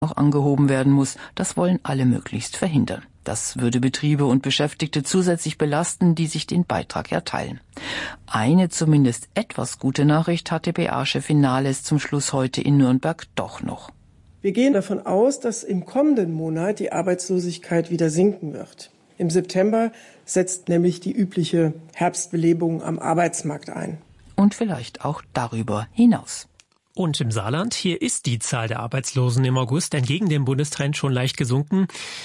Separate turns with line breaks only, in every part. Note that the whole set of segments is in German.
noch angehoben werden muss, das wollen alle möglichst verhindern. Das würde Betriebe und Beschäftigte zusätzlich belasten, die sich den Beitrag erteilen. Eine zumindest etwas gute Nachricht hat dpa-Chefin Nahles zum Schluss heute in Nürnberg doch noch.
Wir gehen davon aus, dass im kommenden Monat die Arbeitslosigkeit wieder sinken wird. Im September setzt nämlich die übliche Herbstbelebung am Arbeitsmarkt ein.
Und vielleicht auch darüber hinaus.
Und im Saarland, hier ist die Zahl der Arbeitslosen im August entgegen dem Bundestrend schon leicht gesunken.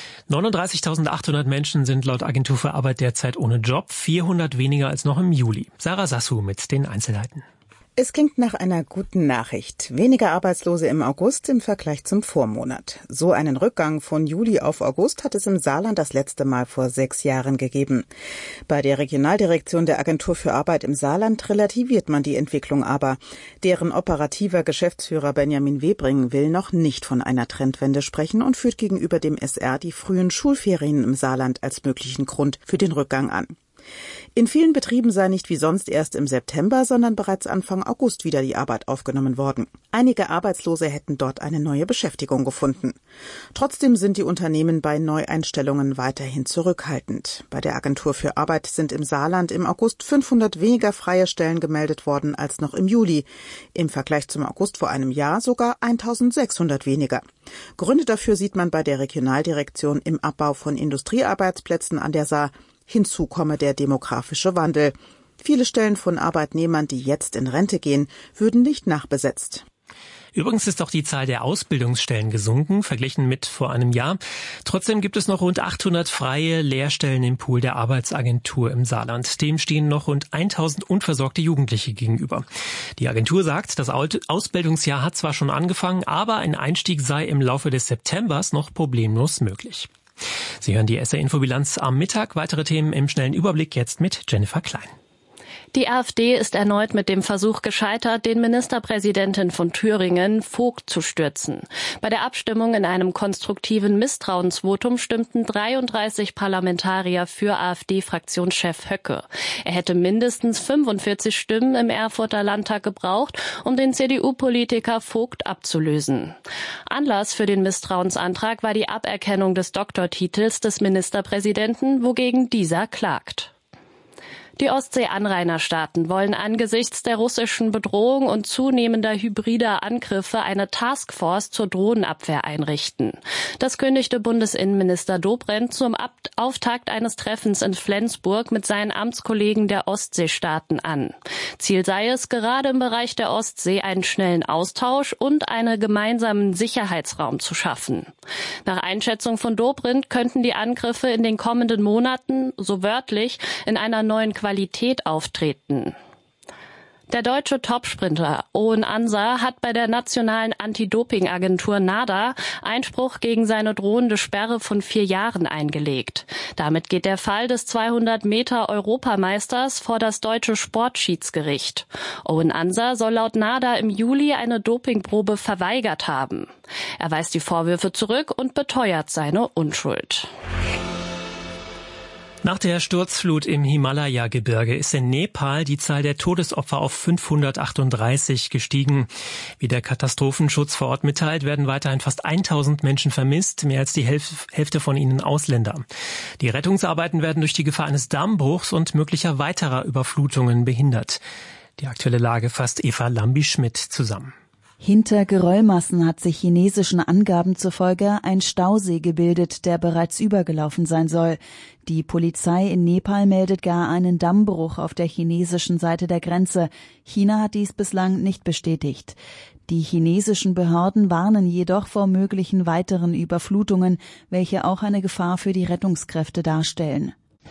39.800 Menschen sind laut Agentur für Arbeit derzeit ohne Job, 400 weniger als noch im Juli. Sarah Sassu mit den Einzelheiten.
Es klingt nach einer guten Nachricht. Weniger Arbeitslose im August im Vergleich zum Vormonat. So einen Rückgang von Juli auf August hat es im Saarland das letzte Mal vor 6 Jahren gegeben. Bei der Regionaldirektion der Agentur für Arbeit im Saarland relativiert man die Entwicklung aber. Deren operativer Geschäftsführer Benjamin Webring will noch nicht von einer Trendwende sprechen und führt gegenüber dem SR die frühen Schulferien im Saarland als möglichen Grund für den Rückgang an. In vielen Betrieben sei nicht wie sonst erst im September, sondern bereits Anfang August wieder die Arbeit aufgenommen worden. Einige Arbeitslose hätten dort eine neue Beschäftigung gefunden. Trotzdem sind die Unternehmen bei Neueinstellungen weiterhin zurückhaltend. Bei der Agentur für Arbeit sind im Saarland im August 500 weniger freie Stellen gemeldet worden als noch im Juli. Im Vergleich zum August vor einem Jahr sogar 1.600 weniger. Gründe dafür sieht man bei der Regionaldirektion im Abbau von Industriearbeitsplätzen an der Saar. Hinzu komme der demografische Wandel. Viele Stellen von Arbeitnehmern, die jetzt in Rente gehen, würden nicht nachbesetzt.
Übrigens ist auch die Zahl der Ausbildungsstellen gesunken, verglichen mit vor einem Jahr. Trotzdem gibt es noch rund 800 freie Lehrstellen im Pool der Arbeitsagentur im Saarland. Dem stehen noch rund 1.000 unversorgte Jugendliche gegenüber. Die Agentur sagt, das Ausbildungsjahr hat zwar schon angefangen, aber ein Einstieg sei im Laufe des Septembers noch problemlos möglich. Sie hören die SR-Infobilanz am Mittag. Weitere Themen im schnellen Überblick jetzt mit Jennifer Klein.
Die AfD ist erneut mit dem Versuch gescheitert, den Ministerpräsidenten von Thüringen, Vogt, zu stürzen. Bei der Abstimmung in einem konstruktiven Misstrauensvotum stimmten 33 Parlamentarier für AfD-Fraktionschef Höcke. Er hätte mindestens 45 Stimmen im Erfurter Landtag gebraucht, um den CDU-Politiker Vogt abzulösen. Anlass für den Misstrauensantrag war die Aberkennung des Doktortitels des Ministerpräsidenten, wogegen dieser klagt. Die Ostsee-Anrainerstaaten wollen angesichts der russischen Bedrohung und zunehmender hybrider Angriffe eine Taskforce zur Drohnenabwehr einrichten. Das kündigte Bundesinnenminister Dobrindt zum Auftakt eines Treffens in Flensburg mit seinen Amtskollegen der Ostseestaaten an. Ziel sei es, gerade im Bereich der Ostsee einen schnellen Austausch und einen gemeinsamen Sicherheitsraum zu schaffen. Nach Einschätzung von Dobrindt könnten die Angriffe in den kommenden Monaten, so wörtlich, in einer neuen Qualität auftreten. Der deutsche Topsprinter Owen Ansa hat bei der nationalen Anti-Doping-Agentur NADA Einspruch gegen seine drohende Sperre von 4 Jahren eingelegt. Damit geht der Fall des 200-Meter-Europameisters vor das deutsche Sportschiedsgericht. Owen Ansa soll laut NADA im Juli eine Dopingprobe verweigert haben. Er weist die Vorwürfe zurück und beteuert seine Unschuld.
Nach der Sturzflut im Himalaya-Gebirge ist in Nepal die Zahl der Todesopfer auf 538 gestiegen. Wie der Katastrophenschutz vor Ort mitteilt, werden weiterhin fast 1.000 Menschen vermisst, mehr als die Hälfte von ihnen Ausländer. Die Rettungsarbeiten werden durch die Gefahr eines Dammbruchs und möglicher weiterer Überflutungen behindert. Die aktuelle Lage fasst Eva Lambi-Schmidt zusammen.
Hinter Geröllmassen hat sich chinesischen Angaben zufolge ein Stausee gebildet, der bereits übergelaufen sein soll. Die Polizei in Nepal meldet gar einen Dammbruch auf der chinesischen Seite der Grenze. China hat dies bislang nicht bestätigt. Die chinesischen Behörden warnen jedoch vor möglichen weiteren Überflutungen, welche auch eine Gefahr für die Rettungskräfte darstellen.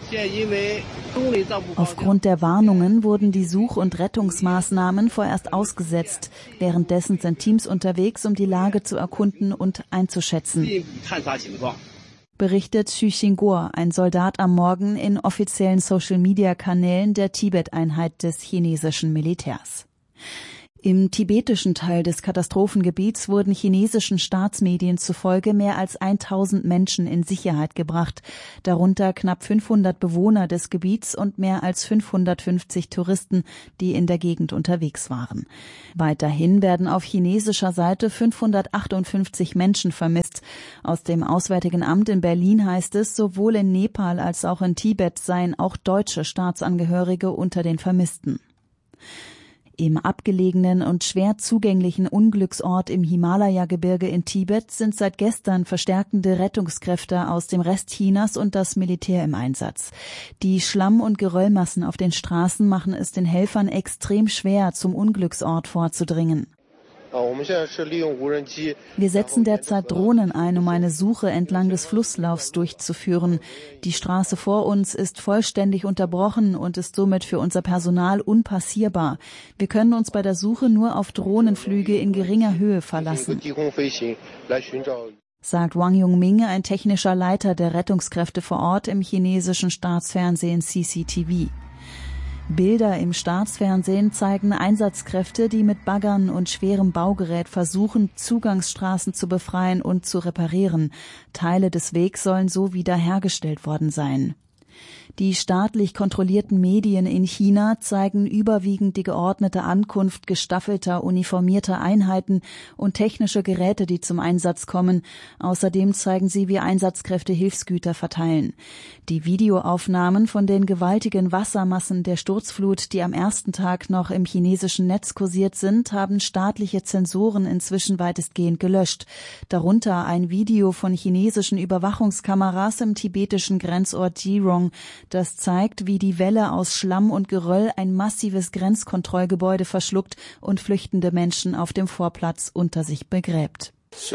Aufgrund der Warnungen wurden die Such- und Rettungsmaßnahmen vorerst ausgesetzt. Währenddessen sind Teams unterwegs, um die Lage zu erkunden und einzuschätzen. Berichtet Xu Xingguo, ein Soldat am Morgen in offiziellen Social-Media-Kanälen der Tibet-Einheit des chinesischen Militärs. Im tibetischen Teil des Katastrophengebiets wurden chinesischen Staatsmedien zufolge mehr als 1000 Menschen in Sicherheit gebracht, darunter knapp 500 Bewohner des Gebiets und mehr als 550 Touristen, die in der Gegend unterwegs waren. Weiterhin werden auf chinesischer Seite 558 Menschen vermisst. Aus dem Auswärtigen Amt in Berlin heißt es, sowohl in Nepal als auch in Tibet seien auch deutsche Staatsangehörige unter den Vermissten. Im abgelegenen und schwer zugänglichen Unglücksort im Himalaya-Gebirge in Tibet sind seit gestern verstärkende Rettungskräfte aus dem Rest Chinas und das Militär im Einsatz. Die Schlamm- und Geröllmassen auf den Straßen machen es den Helfern extrem schwer, zum Unglücksort vorzudringen. Wir setzen derzeit Drohnen ein, um eine Suche entlang des Flusslaufs durchzuführen. Die Straße vor uns ist vollständig unterbrochen und ist somit für unser Personal unpassierbar. Wir können uns bei der Suche nur auf Drohnenflüge in geringer Höhe verlassen, sagt Wang Yongming, ein technischer Leiter der Rettungskräfte vor Ort im chinesischen Staatsfernsehen CCTV. Bilder im Staatsfernsehen zeigen Einsatzkräfte, die mit Baggern und schwerem Baugerät versuchen, Zugangsstraßen zu befreien und zu reparieren. Teile des Wegs sollen so wiederhergestellt worden sein. Die staatlich kontrollierten Medien in China zeigen überwiegend die geordnete Ankunft gestaffelter, uniformierter Einheiten und technische Geräte, die zum Einsatz kommen. Außerdem zeigen sie, wie Einsatzkräfte Hilfsgüter verteilen. Die Videoaufnahmen von den gewaltigen Wassermassen der Sturzflut, die am ersten Tag noch im chinesischen Netz kursiert sind, haben staatliche Zensoren inzwischen weitestgehend gelöscht. Darunter ein Video von chinesischen Überwachungskameras im tibetischen Grenzort Jirong, das zeigt, wie die Welle aus Schlamm und Geröll ein massives Grenzkontrollgebäude verschluckt und flüchtende Menschen auf dem Vorplatz unter sich begräbt.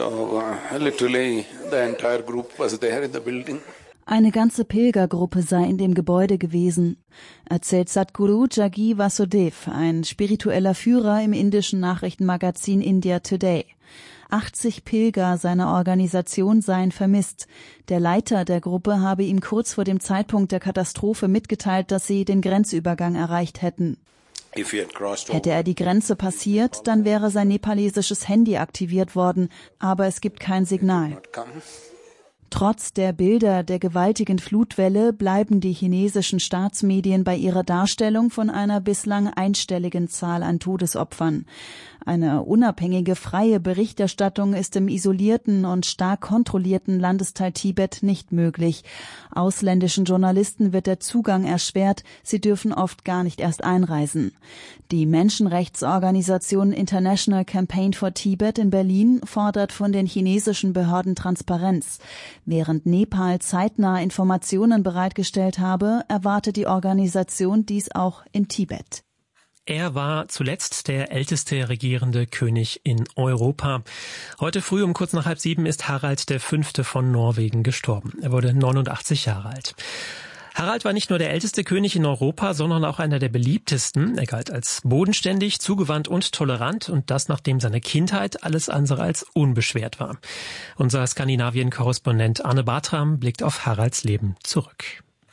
Eine ganze Pilgergruppe sei in dem Gebäude gewesen, erzählt Sadhguru Jaggi Vasudev, ein spiritueller Führer im indischen Nachrichtenmagazin India Today. 80 Pilger seiner Organisation seien vermisst. Der Leiter der Gruppe habe ihm kurz vor dem Zeitpunkt der Katastrophe mitgeteilt, dass sie den Grenzübergang erreicht hätten. Hätte er die Grenze passiert, dann wäre sein nepalesisches Handy aktiviert worden, aber es gibt kein Signal. Trotz der Bilder der gewaltigen Flutwelle bleiben die chinesischen Staatsmedien bei ihrer Darstellung von einer bislang einstelligen Zahl an Todesopfern. Eine unabhängige, freie Berichterstattung ist im isolierten und stark kontrollierten Landesteil Tibet nicht möglich. Ausländischen Journalisten wird der Zugang erschwert, sie dürfen oft gar nicht erst einreisen. Die Menschenrechtsorganisation International Campaign for Tibet in Berlin fordert von den chinesischen Behörden Transparenz. Während Nepal zeitnah Informationen bereitgestellt habe, erwartet die Organisation dies auch in Tibet.
Er war zuletzt der älteste regierende König in Europa. Heute früh um kurz nach 6:30 ist Harald V. von Norwegen gestorben. Er wurde 89 Jahre alt. Harald war nicht nur der älteste König in Europa, sondern auch einer der beliebtesten. Er galt als bodenständig, zugewandt und tolerant, und das, nachdem seine Kindheit alles andere als unbeschwert war. Unser Skandinavien-Korrespondent Arne Bartram blickt auf Haralds Leben zurück.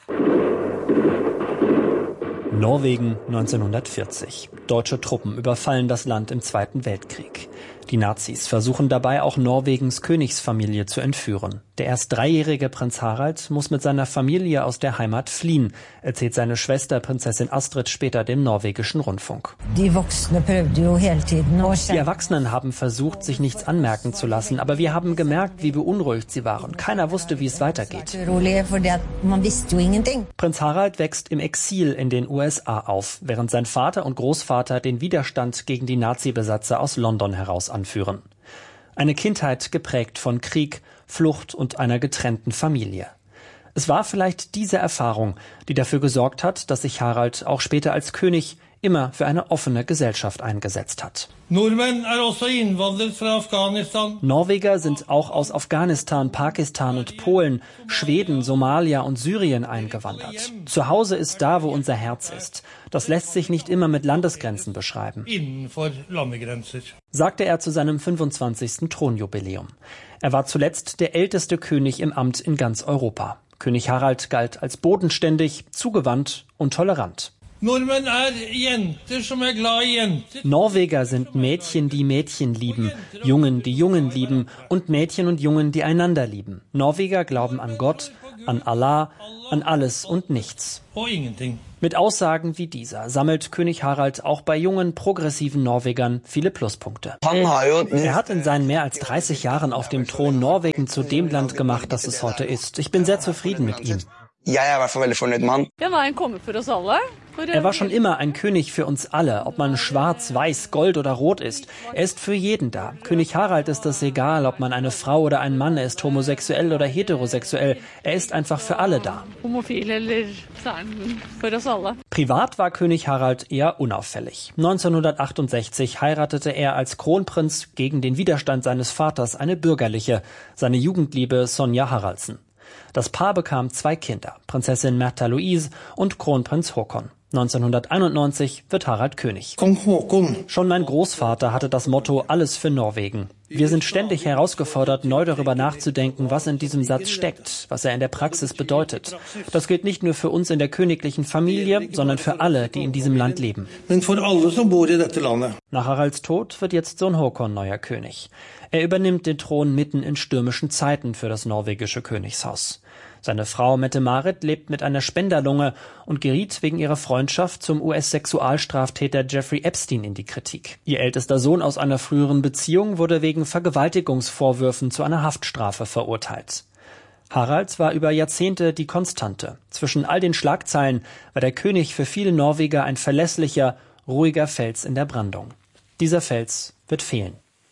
Norwegen 1940. Deutsche Truppen überfallen das Land im Zweiten Weltkrieg. Die Nazis versuchen dabei auch Norwegens Königsfamilie zu entführen. Der erst 3-jährige Prinz Harald muss mit seiner Familie aus der Heimat fliehen, erzählt seine Schwester Prinzessin Astrid später dem norwegischen Rundfunk. Die Erwachsenen haben versucht, sich nichts anmerken zu lassen, aber wir haben gemerkt, wie beunruhigt sie waren. Keiner wusste, wie es weitergeht. Prinz Harald wächst im Exil in den USA auf, während sein Vater und Großvater den Widerstand gegen die Nazi-Besatzer aus London heraus anführen. Eine Kindheit geprägt von Krieg, Flucht und einer getrennten Familie. Es war vielleicht diese Erfahrung, die dafür gesorgt hat, dass sich Harald auch später als König immer für eine offene Gesellschaft eingesetzt hat. Norweger sind auch aus Afghanistan, Pakistan und Polen, Schweden, Somalia und Syrien eingewandert. Zu Hause ist da, wo unser Herz ist. Das lässt sich nicht immer mit Landesgrenzen beschreiben, sagte er zu seinem 25. Thronjubiläum. Er war zuletzt der älteste König im Amt in ganz Europa. König Harald galt als bodenständig, zugewandt und tolerant. Norweger sind Mädchen, die Mädchen lieben, Jungen, die Jungen lieben und Mädchen und Jungen, die einander lieben. Norweger glauben an Gott, an Allah, an alles und nichts. Mit Aussagen wie dieser sammelt König Harald auch bei jungen, progressiven Norwegern viele Pluspunkte. Er hat in seinen mehr als 30 Jahren auf dem Thron Norwegen zu dem Land gemacht, das es heute ist. Ich bin sehr zufrieden mit ihm. Er war schon immer ein König für uns alle, ob man schwarz, weiß, gold oder rot ist. Er ist für jeden da. König Harald ist es egal, ob man eine Frau oder ein Mann ist, homosexuell oder heterosexuell. Er ist einfach für alle da. Privat war König Harald eher unauffällig. 1968 heiratete er als Kronprinz gegen den Widerstand seines Vaters eine bürgerliche, seine Jugendliebe Sonja Haraldsen. Das Paar bekam 2 Kinder, Prinzessin Märtha Louise und Kronprinz Håkon. 1991 wird Harald König. Schon mein Großvater hatte das Motto Alles für Norwegen. Wir sind ständig herausgefordert, neu darüber nachzudenken, was in diesem Satz steckt, was er in der Praxis bedeutet. Das gilt nicht nur für uns in der königlichen Familie, sondern für alle, die in diesem Land leben. Nach Haralds Tod wird jetzt Sohn Håkon neuer König. Er übernimmt den Thron mitten in stürmischen Zeiten für das norwegische Königshaus. Seine Frau Mette-Marit lebt mit einer Spenderlunge und geriet wegen ihrer Freundschaft zum US-Sexualstraftäter Jeffrey Epstein in die Kritik. Ihr ältester Sohn aus einer früheren Beziehung wurde wegen Vergewaltigungsvorwürfen zu einer Haftstrafe verurteilt. Harald war über Jahrzehnte die Konstante. Zwischen all den Schlagzeilen war der König für viele Norweger ein verlässlicher, ruhiger Fels in der Brandung. Dieser Fels wird fehlen.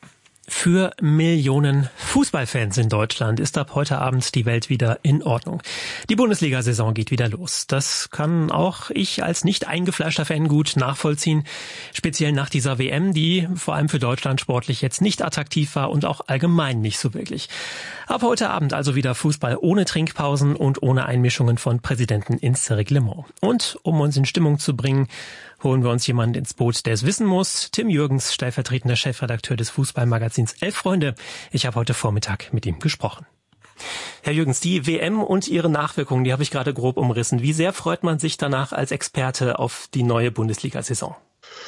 Für Millionen Fußballfans in Deutschland ist ab heute Abend die Welt wieder in Ordnung. Die Bundesliga-Saison geht wieder los. Das kann auch ich als nicht eingefleischter Fan gut nachvollziehen. Speziell nach dieser WM, die vor allem für Deutschland sportlich jetzt nicht attraktiv war und auch allgemein nicht so wirklich. Ab heute Abend also wieder Fußball ohne Trinkpausen und ohne Einmischungen von Präsidenten ins Reglement. Und um uns in Stimmung zu bringen, holen wir uns jemanden ins Boot, der es wissen muss. Tim Jürgens, stellvertretender Chefredakteur des Fußballmagazins 11 Freunde. Ich habe heute Vormittag mit ihm gesprochen. Herr Jürgens, die WM und ihre Nachwirkungen, die habe ich gerade grob umrissen. Wie sehr freut man sich danach als Experte auf die neue Bundesliga-Saison?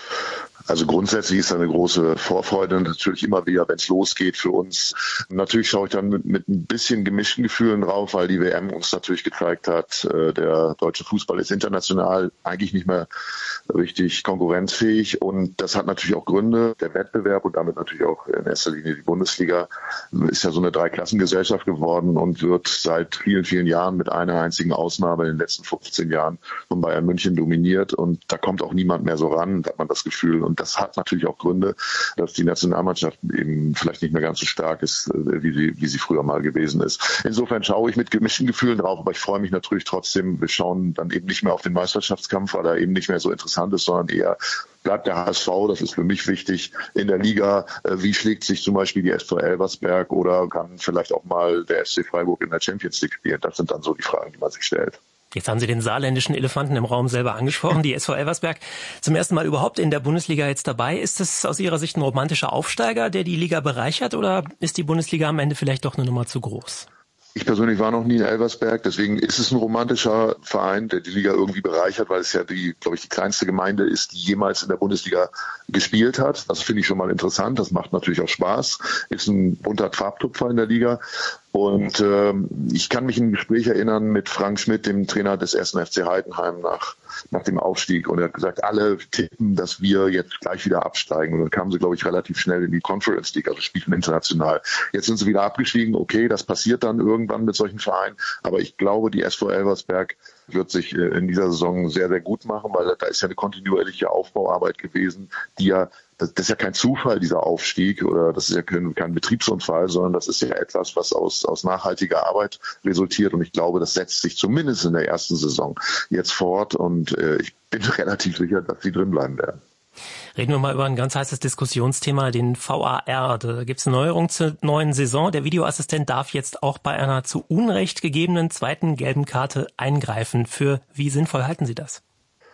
Also grundsätzlich ist da eine große Vorfreude natürlich immer wieder, wenn es losgeht für uns. Natürlich schaue ich dann mit ein bisschen gemischten Gefühlen drauf, weil die WM uns natürlich gezeigt hat, der deutsche Fußball ist international eigentlich nicht mehr richtig konkurrenzfähig und das hat natürlich auch Gründe. Der Wettbewerb und damit natürlich auch in erster Linie die Bundesliga ist ja so eine Dreiklassengesellschaft geworden und wird seit vielen, vielen Jahren mit einer einzigen Ausnahme in den letzten 15 Jahren von Bayern München dominiert und da kommt auch niemand mehr so ran, da hat man das Gefühl. Und das hat natürlich auch Gründe, dass die Nationalmannschaft eben vielleicht nicht mehr ganz so stark ist, wie sie früher mal gewesen ist. Insofern schaue ich mit gemischten Gefühlen drauf, aber ich freue mich natürlich trotzdem. Wir schauen dann eben nicht mehr auf den Meisterschaftskampf, weil er eben nicht mehr so interessant ist, sondern eher bleibt der HSV, das ist für mich wichtig, in der Liga. Wie schlägt sich zum Beispiel die SV Elversberg oder kann vielleicht auch mal der SC Freiburg in der Champions League spielen? Das sind dann so die Fragen, die man sich stellt.
Jetzt haben Sie den saarländischen Elefanten im Raum selber angesprochen, die SV Elversberg. Zum ersten Mal überhaupt in der Bundesliga jetzt dabei. Ist das aus Ihrer Sicht ein romantischer Aufsteiger, der die Liga bereichert, oder ist die Bundesliga am Ende vielleicht doch eine Nummer zu groß?
Ich persönlich war noch nie in Elversberg, deswegen ist es ein romantischer Verein, der die Liga irgendwie bereichert, weil es ja die kleinste Gemeinde ist, die jemals in der Bundesliga gespielt hat. Das finde ich schon mal interessant, das macht natürlich auch Spaß, ist ein bunter Farbtupfer in der Liga. Und ich kann mich in ein Gespräch erinnern mit Frank Schmidt, dem Trainer des 1. FC Heidenheim nach dem Aufstieg. Und er hat gesagt, alle tippen, dass wir jetzt gleich wieder absteigen. Und dann kamen sie, glaube ich, relativ schnell in die Conference League, also spielten international. Jetzt sind sie wieder abgestiegen. Okay, das passiert dann irgendwann mit solchen Vereinen. Aber ich glaube, die SV Elversberg wird sich in dieser Saison sehr, sehr gut machen, weil da ist ja eine kontinuierliche Aufbauarbeit gewesen, die ja, das ist ja kein Zufall, dieser Aufstieg, oder das ist ja kein Betriebsunfall, sondern das ist ja etwas, was aus nachhaltiger Arbeit resultiert. Und ich glaube, das setzt sich zumindest in der ersten Saison jetzt fort. Und ich bin relativ sicher, dass sie drin bleiben werden.
Reden wir mal über ein ganz heißes Diskussionsthema, den VAR. Da gibt es eine Neuerung zur neuen Saison. Der Videoassistent darf jetzt auch bei einer zu Unrecht gegebenen zweiten gelben Karte eingreifen. Für wie sinnvoll halten Sie das?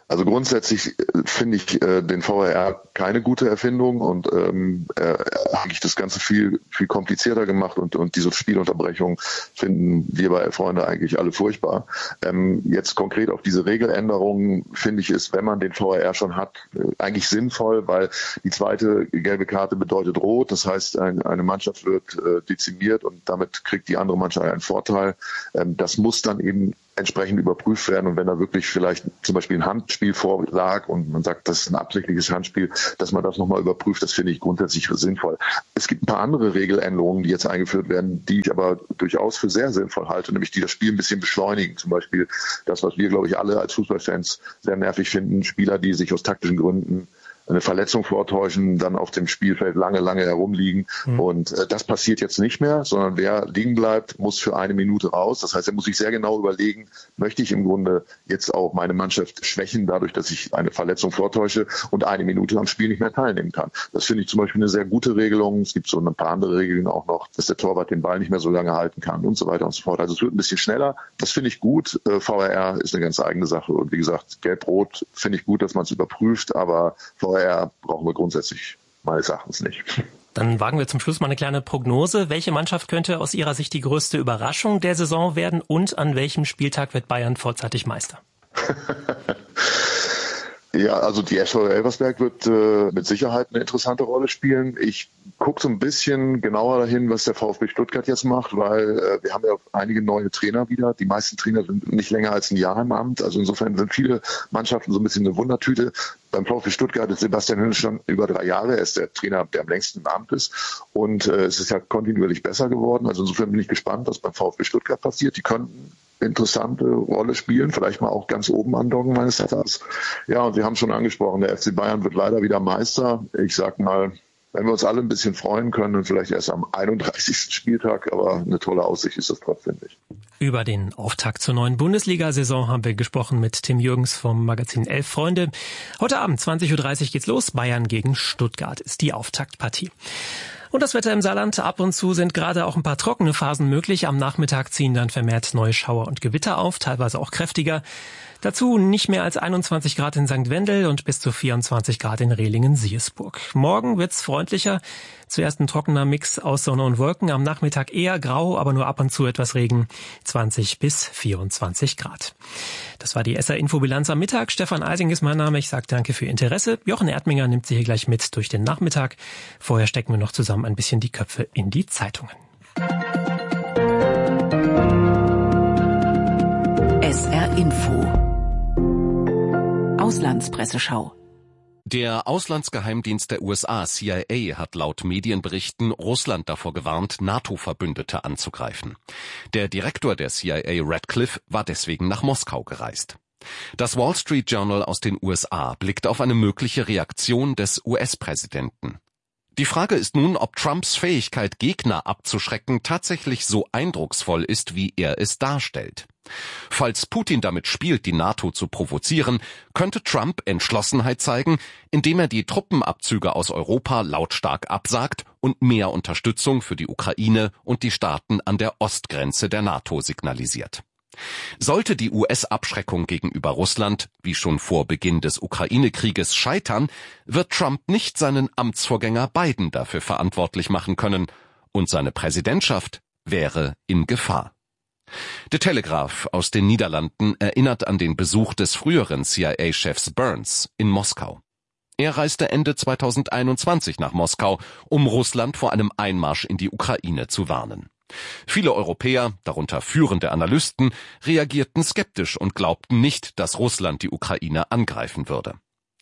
Also grundsätzlich finde ich den VAR keine gute Erfindung und eigentlich das Ganze viel komplizierter gemacht und diese Spielunterbrechung finden wir bei Freunde eigentlich alle furchtbar. Jetzt konkret auf diese Regeländerungen finde ich es, wenn man den VAR schon hat, eigentlich sinnvoll, weil die zweite gelbe Karte bedeutet rot. Das heißt, eine Mannschaft wird dezimiert und damit kriegt die andere Mannschaft einen Vorteil. Das muss dann eben entsprechend überprüft werden und wenn da wirklich vielleicht zum Beispiel ein Handspiel vorlag und man sagt, das ist ein absichtliches Handspiel, dass man das nochmal überprüft, das finde ich grundsätzlich sinnvoll. Es gibt ein paar andere Regeländerungen, die jetzt eingeführt werden, die ich aber durchaus für sehr sinnvoll halte, nämlich die das Spiel ein bisschen beschleunigen. Zum Beispiel das, was wir, glaube ich, alle als Fußballfans sehr nervig finden, Spieler, die sich aus taktischen Gründen eine Verletzung vortäuschen, dann auf dem Spielfeld lange herumliegen. Und das passiert jetzt nicht mehr, sondern wer liegen bleibt, muss für 1 Minute raus. Das heißt, er muss sich sehr genau überlegen, möchte ich im Grunde jetzt auch meine Mannschaft schwächen, dadurch, dass ich eine Verletzung vortäusche und 1 Minute am Spiel nicht mehr teilnehmen kann. Das finde ich zum Beispiel eine sehr gute Regelung. Es gibt so ein paar andere Regeln auch noch, dass der Torwart den Ball nicht mehr so lange halten kann und so weiter und so fort. Also es wird ein bisschen schneller. Das finde ich gut. VAR ist eine ganz eigene Sache. Und wie gesagt, Gelb-Rot finde ich gut, dass man es überprüft, aber VAR brauchen wir grundsätzlich meines Erachtens nicht.
Dann wagen wir zum Schluss mal eine kleine Prognose. Welche Mannschaft könnte aus Ihrer Sicht die größte Überraschung der Saison werden und an welchem Spieltag wird Bayern vorzeitig Meister?
Ja, also die SV Elversberg wird mit Sicherheit eine interessante Rolle spielen. Ich gucke so ein bisschen genauer dahin, was der VfB Stuttgart jetzt macht, weil wir haben ja einige neue Trainer wieder. Die meisten Trainer sind nicht länger als ein Jahr im Amt. Also insofern sind viele Mannschaften so ein bisschen eine Wundertüte. Beim VfB Stuttgart ist Sebastian Hönes schon über 3 Jahre. Er ist der Trainer, der am längsten im Amt ist. Und es ist ja kontinuierlich besser geworden. Also insofern bin ich gespannt, was beim VfB Stuttgart passiert. Die könnten interessante Rolle spielen, vielleicht mal auch ganz oben andocken meines Erachtens. Ja, und Sie haben schon angesprochen, der FC Bayern wird leider wieder Meister. Ich sag mal, wenn wir uns alle ein bisschen freuen können und vielleicht erst am 31. Spieltag, aber eine tolle Aussicht ist das trotzdem nicht.
Über den Auftakt zur neuen Bundesliga-Saison haben wir gesprochen mit Tim Jürgens vom Magazin 11 Freunde. Heute Abend 20.30 Uhr geht's los. Bayern gegen Stuttgart ist die Auftaktpartie. Und das Wetter im Saarland, ab und zu sind gerade auch ein paar trockene Phasen möglich. Am Nachmittag ziehen dann vermehrt neue Schauer und Gewitter auf, teilweise auch kräftiger. Dazu nicht mehr als 21 Grad in St. Wendel und bis zu 24 Grad in Rehlingen-Siersburg. Morgen wird's freundlicher. Zuerst ein trockener Mix aus Sonne und Wolken. Am Nachmittag eher grau, aber nur ab und zu etwas Regen. 20 bis 24 Grad. Das war die SR-Infobilanz am Mittag. Stefan Eising ist mein Name. Ich sage danke für Ihr Interesse. Jochen Erdminger nimmt Sie hier gleich mit durch den Nachmittag. Vorher stecken wir noch zusammen ein bisschen die Köpfe in die Zeitungen.
SR Info Auslandspresseschau.
Der Auslandsgeheimdienst der USA, CIA, hat laut Medienberichten Russland davor gewarnt, NATO-Verbündete anzugreifen. Der Direktor der CIA, Radcliffe, war deswegen nach Moskau gereist. Das Wall Street Journal aus den USA blickt auf eine mögliche Reaktion des US-Präsidenten. Die Frage ist nun, ob Trumps Fähigkeit, Gegner abzuschrecken, tatsächlich so eindrucksvoll ist, wie er es darstellt. Falls Putin damit spielt, die NATO zu provozieren, könnte Trump Entschlossenheit zeigen, indem er die Truppenabzüge aus Europa lautstark absagt und mehr Unterstützung für die Ukraine und die Staaten an der Ostgrenze der NATO signalisiert. Sollte die US-Abschreckung gegenüber Russland, wie schon vor Beginn des Ukraine-Krieges, scheitern, wird Trump nicht seinen Amtsvorgänger Biden dafür verantwortlich machen können, und seine Präsidentschaft wäre in Gefahr. Der Telegraph aus den Niederlanden erinnert an den Besuch des früheren CIA-Chefs Burns in Moskau. Er reiste Ende 2021 nach Moskau, um Russland vor einem Einmarsch in die Ukraine zu warnen. Viele Europäer, darunter führende Analysten, reagierten skeptisch und glaubten nicht, dass Russland die Ukraine angreifen würde.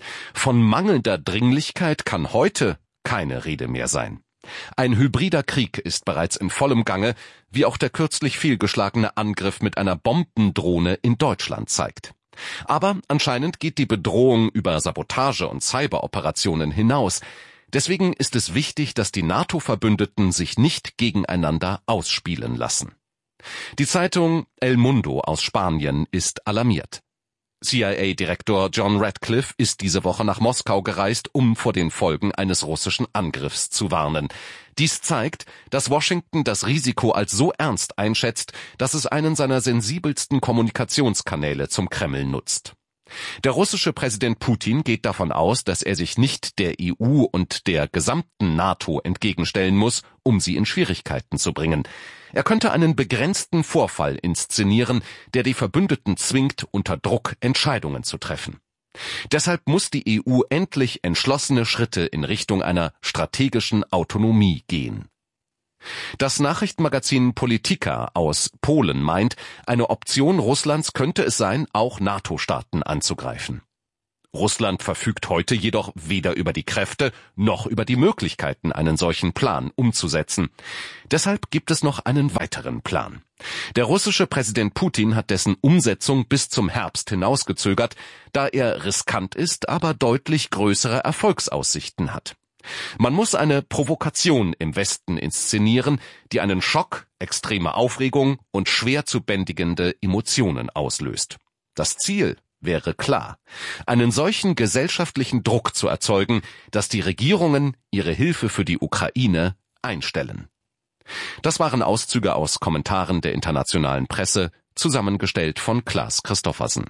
Von mangelnder Dringlichkeit kann heute keine Rede mehr sein. Ein hybrider Krieg ist bereits in vollem Gange, wie auch der kürzlich fehlgeschlagene Angriff mit einer Bombendrohne in Deutschland zeigt. Aber anscheinend geht die Bedrohung über Sabotage und Cyberoperationen hinaus. Deswegen ist es wichtig, dass die NATO-Verbündeten sich nicht gegeneinander ausspielen lassen. Die Zeitung El Mundo aus Spanien ist alarmiert. CIA-Direktor John Radcliffe ist diese Woche nach Moskau gereist, um vor den Folgen eines russischen Angriffs zu warnen. Dies zeigt, dass Washington das Risiko als so ernst einschätzt, dass es einen seiner sensibelsten Kommunikationskanäle zum Kreml nutzt. Der russische Präsident Putin geht davon aus, dass er sich nicht der EU und der gesamten NATO entgegenstellen muss, um sie in Schwierigkeiten zu bringen. Er könnte einen begrenzten Vorfall inszenieren, der die Verbündeten zwingt, unter Druck Entscheidungen zu treffen. Deshalb muss die EU endlich entschlossene Schritte in Richtung einer strategischen Autonomie gehen. Das Nachrichtenmagazin Polityka aus Polen meint, eine Option Russlands könnte es sein, auch NATO-Staaten anzugreifen. Russland verfügt heute jedoch weder über die Kräfte noch über die Möglichkeiten, einen solchen Plan umzusetzen. Deshalb gibt es noch einen weiteren Plan. Der russische Präsident Putin hat dessen Umsetzung bis zum Herbst hinausgezögert, da er riskant ist, aber deutlich größere Erfolgsaussichten hat. Man muss eine Provokation im Westen inszenieren, die einen Schock, extreme Aufregung und schwer zu bändigende Emotionen auslöst. Das Ziel wäre klar, einen solchen gesellschaftlichen Druck zu erzeugen, dass die Regierungen ihre Hilfe für die Ukraine einstellen. Das waren Auszüge aus Kommentaren der internationalen Presse, zusammengestellt von Klaas Christoffersen.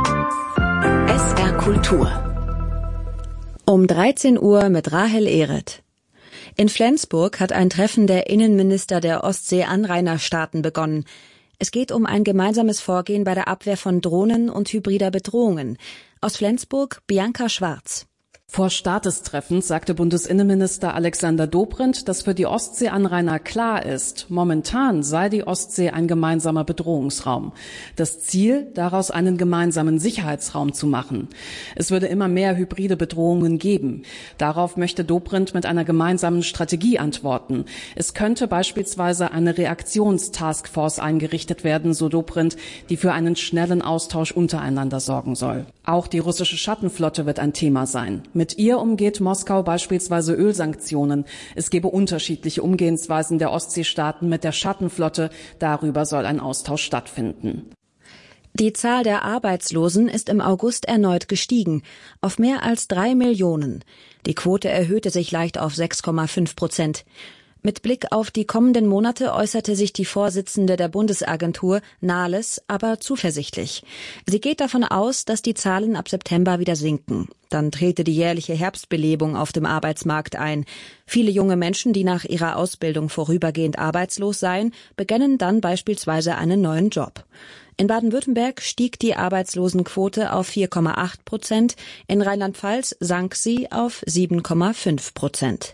SR Kultur.
Um 13 Uhr mit Rahel Ehret. In Flensburg hat ein Treffen der Innenminister der Ostsee-Anrainerstaaten begonnen. Es geht um ein gemeinsames Vorgehen bei der Abwehr von Drohnen und hybrider Bedrohungen. Aus Flensburg Bianca Schwarz.
Vor Start des Treffens sagte Bundesinnenminister Alexander Dobrindt, dass für die Ostseeanrainer klar ist, momentan sei die Ostsee ein gemeinsamer Bedrohungsraum. Das Ziel, daraus einen gemeinsamen Sicherheitsraum zu machen. Es würde immer mehr hybride Bedrohungen geben. Darauf möchte Dobrindt mit einer gemeinsamen Strategie antworten. Es könnte beispielsweise eine Reaktionstaskforce eingerichtet werden, so Dobrindt, die für einen schnellen Austausch untereinander sorgen soll. Auch die russische Schattenflotte wird ein Thema sein. Mit ihr umgeht Moskau beispielsweise Ölsanktionen. Es gebe unterschiedliche Umgehensweisen der Ostseestaaten mit der Schattenflotte. Darüber soll ein Austausch stattfinden.
Die Zahl der Arbeitslosen ist im August erneut gestiegen, auf mehr als 3 Millionen. Die Quote erhöhte sich leicht auf 6,5%. Mit Blick auf die kommenden Monate äußerte sich die Vorsitzende der Bundesagentur, Nahles, aber zuversichtlich. Sie geht davon aus, dass die Zahlen ab September wieder sinken. Dann trete die jährliche Herbstbelebung auf dem Arbeitsmarkt ein. Viele junge Menschen, die nach ihrer Ausbildung vorübergehend arbeitslos seien, beginnen dann beispielsweise einen neuen Job. In Baden-Württemberg stieg die Arbeitslosenquote auf 4,8%, in Rheinland-Pfalz sank sie auf 7,5%.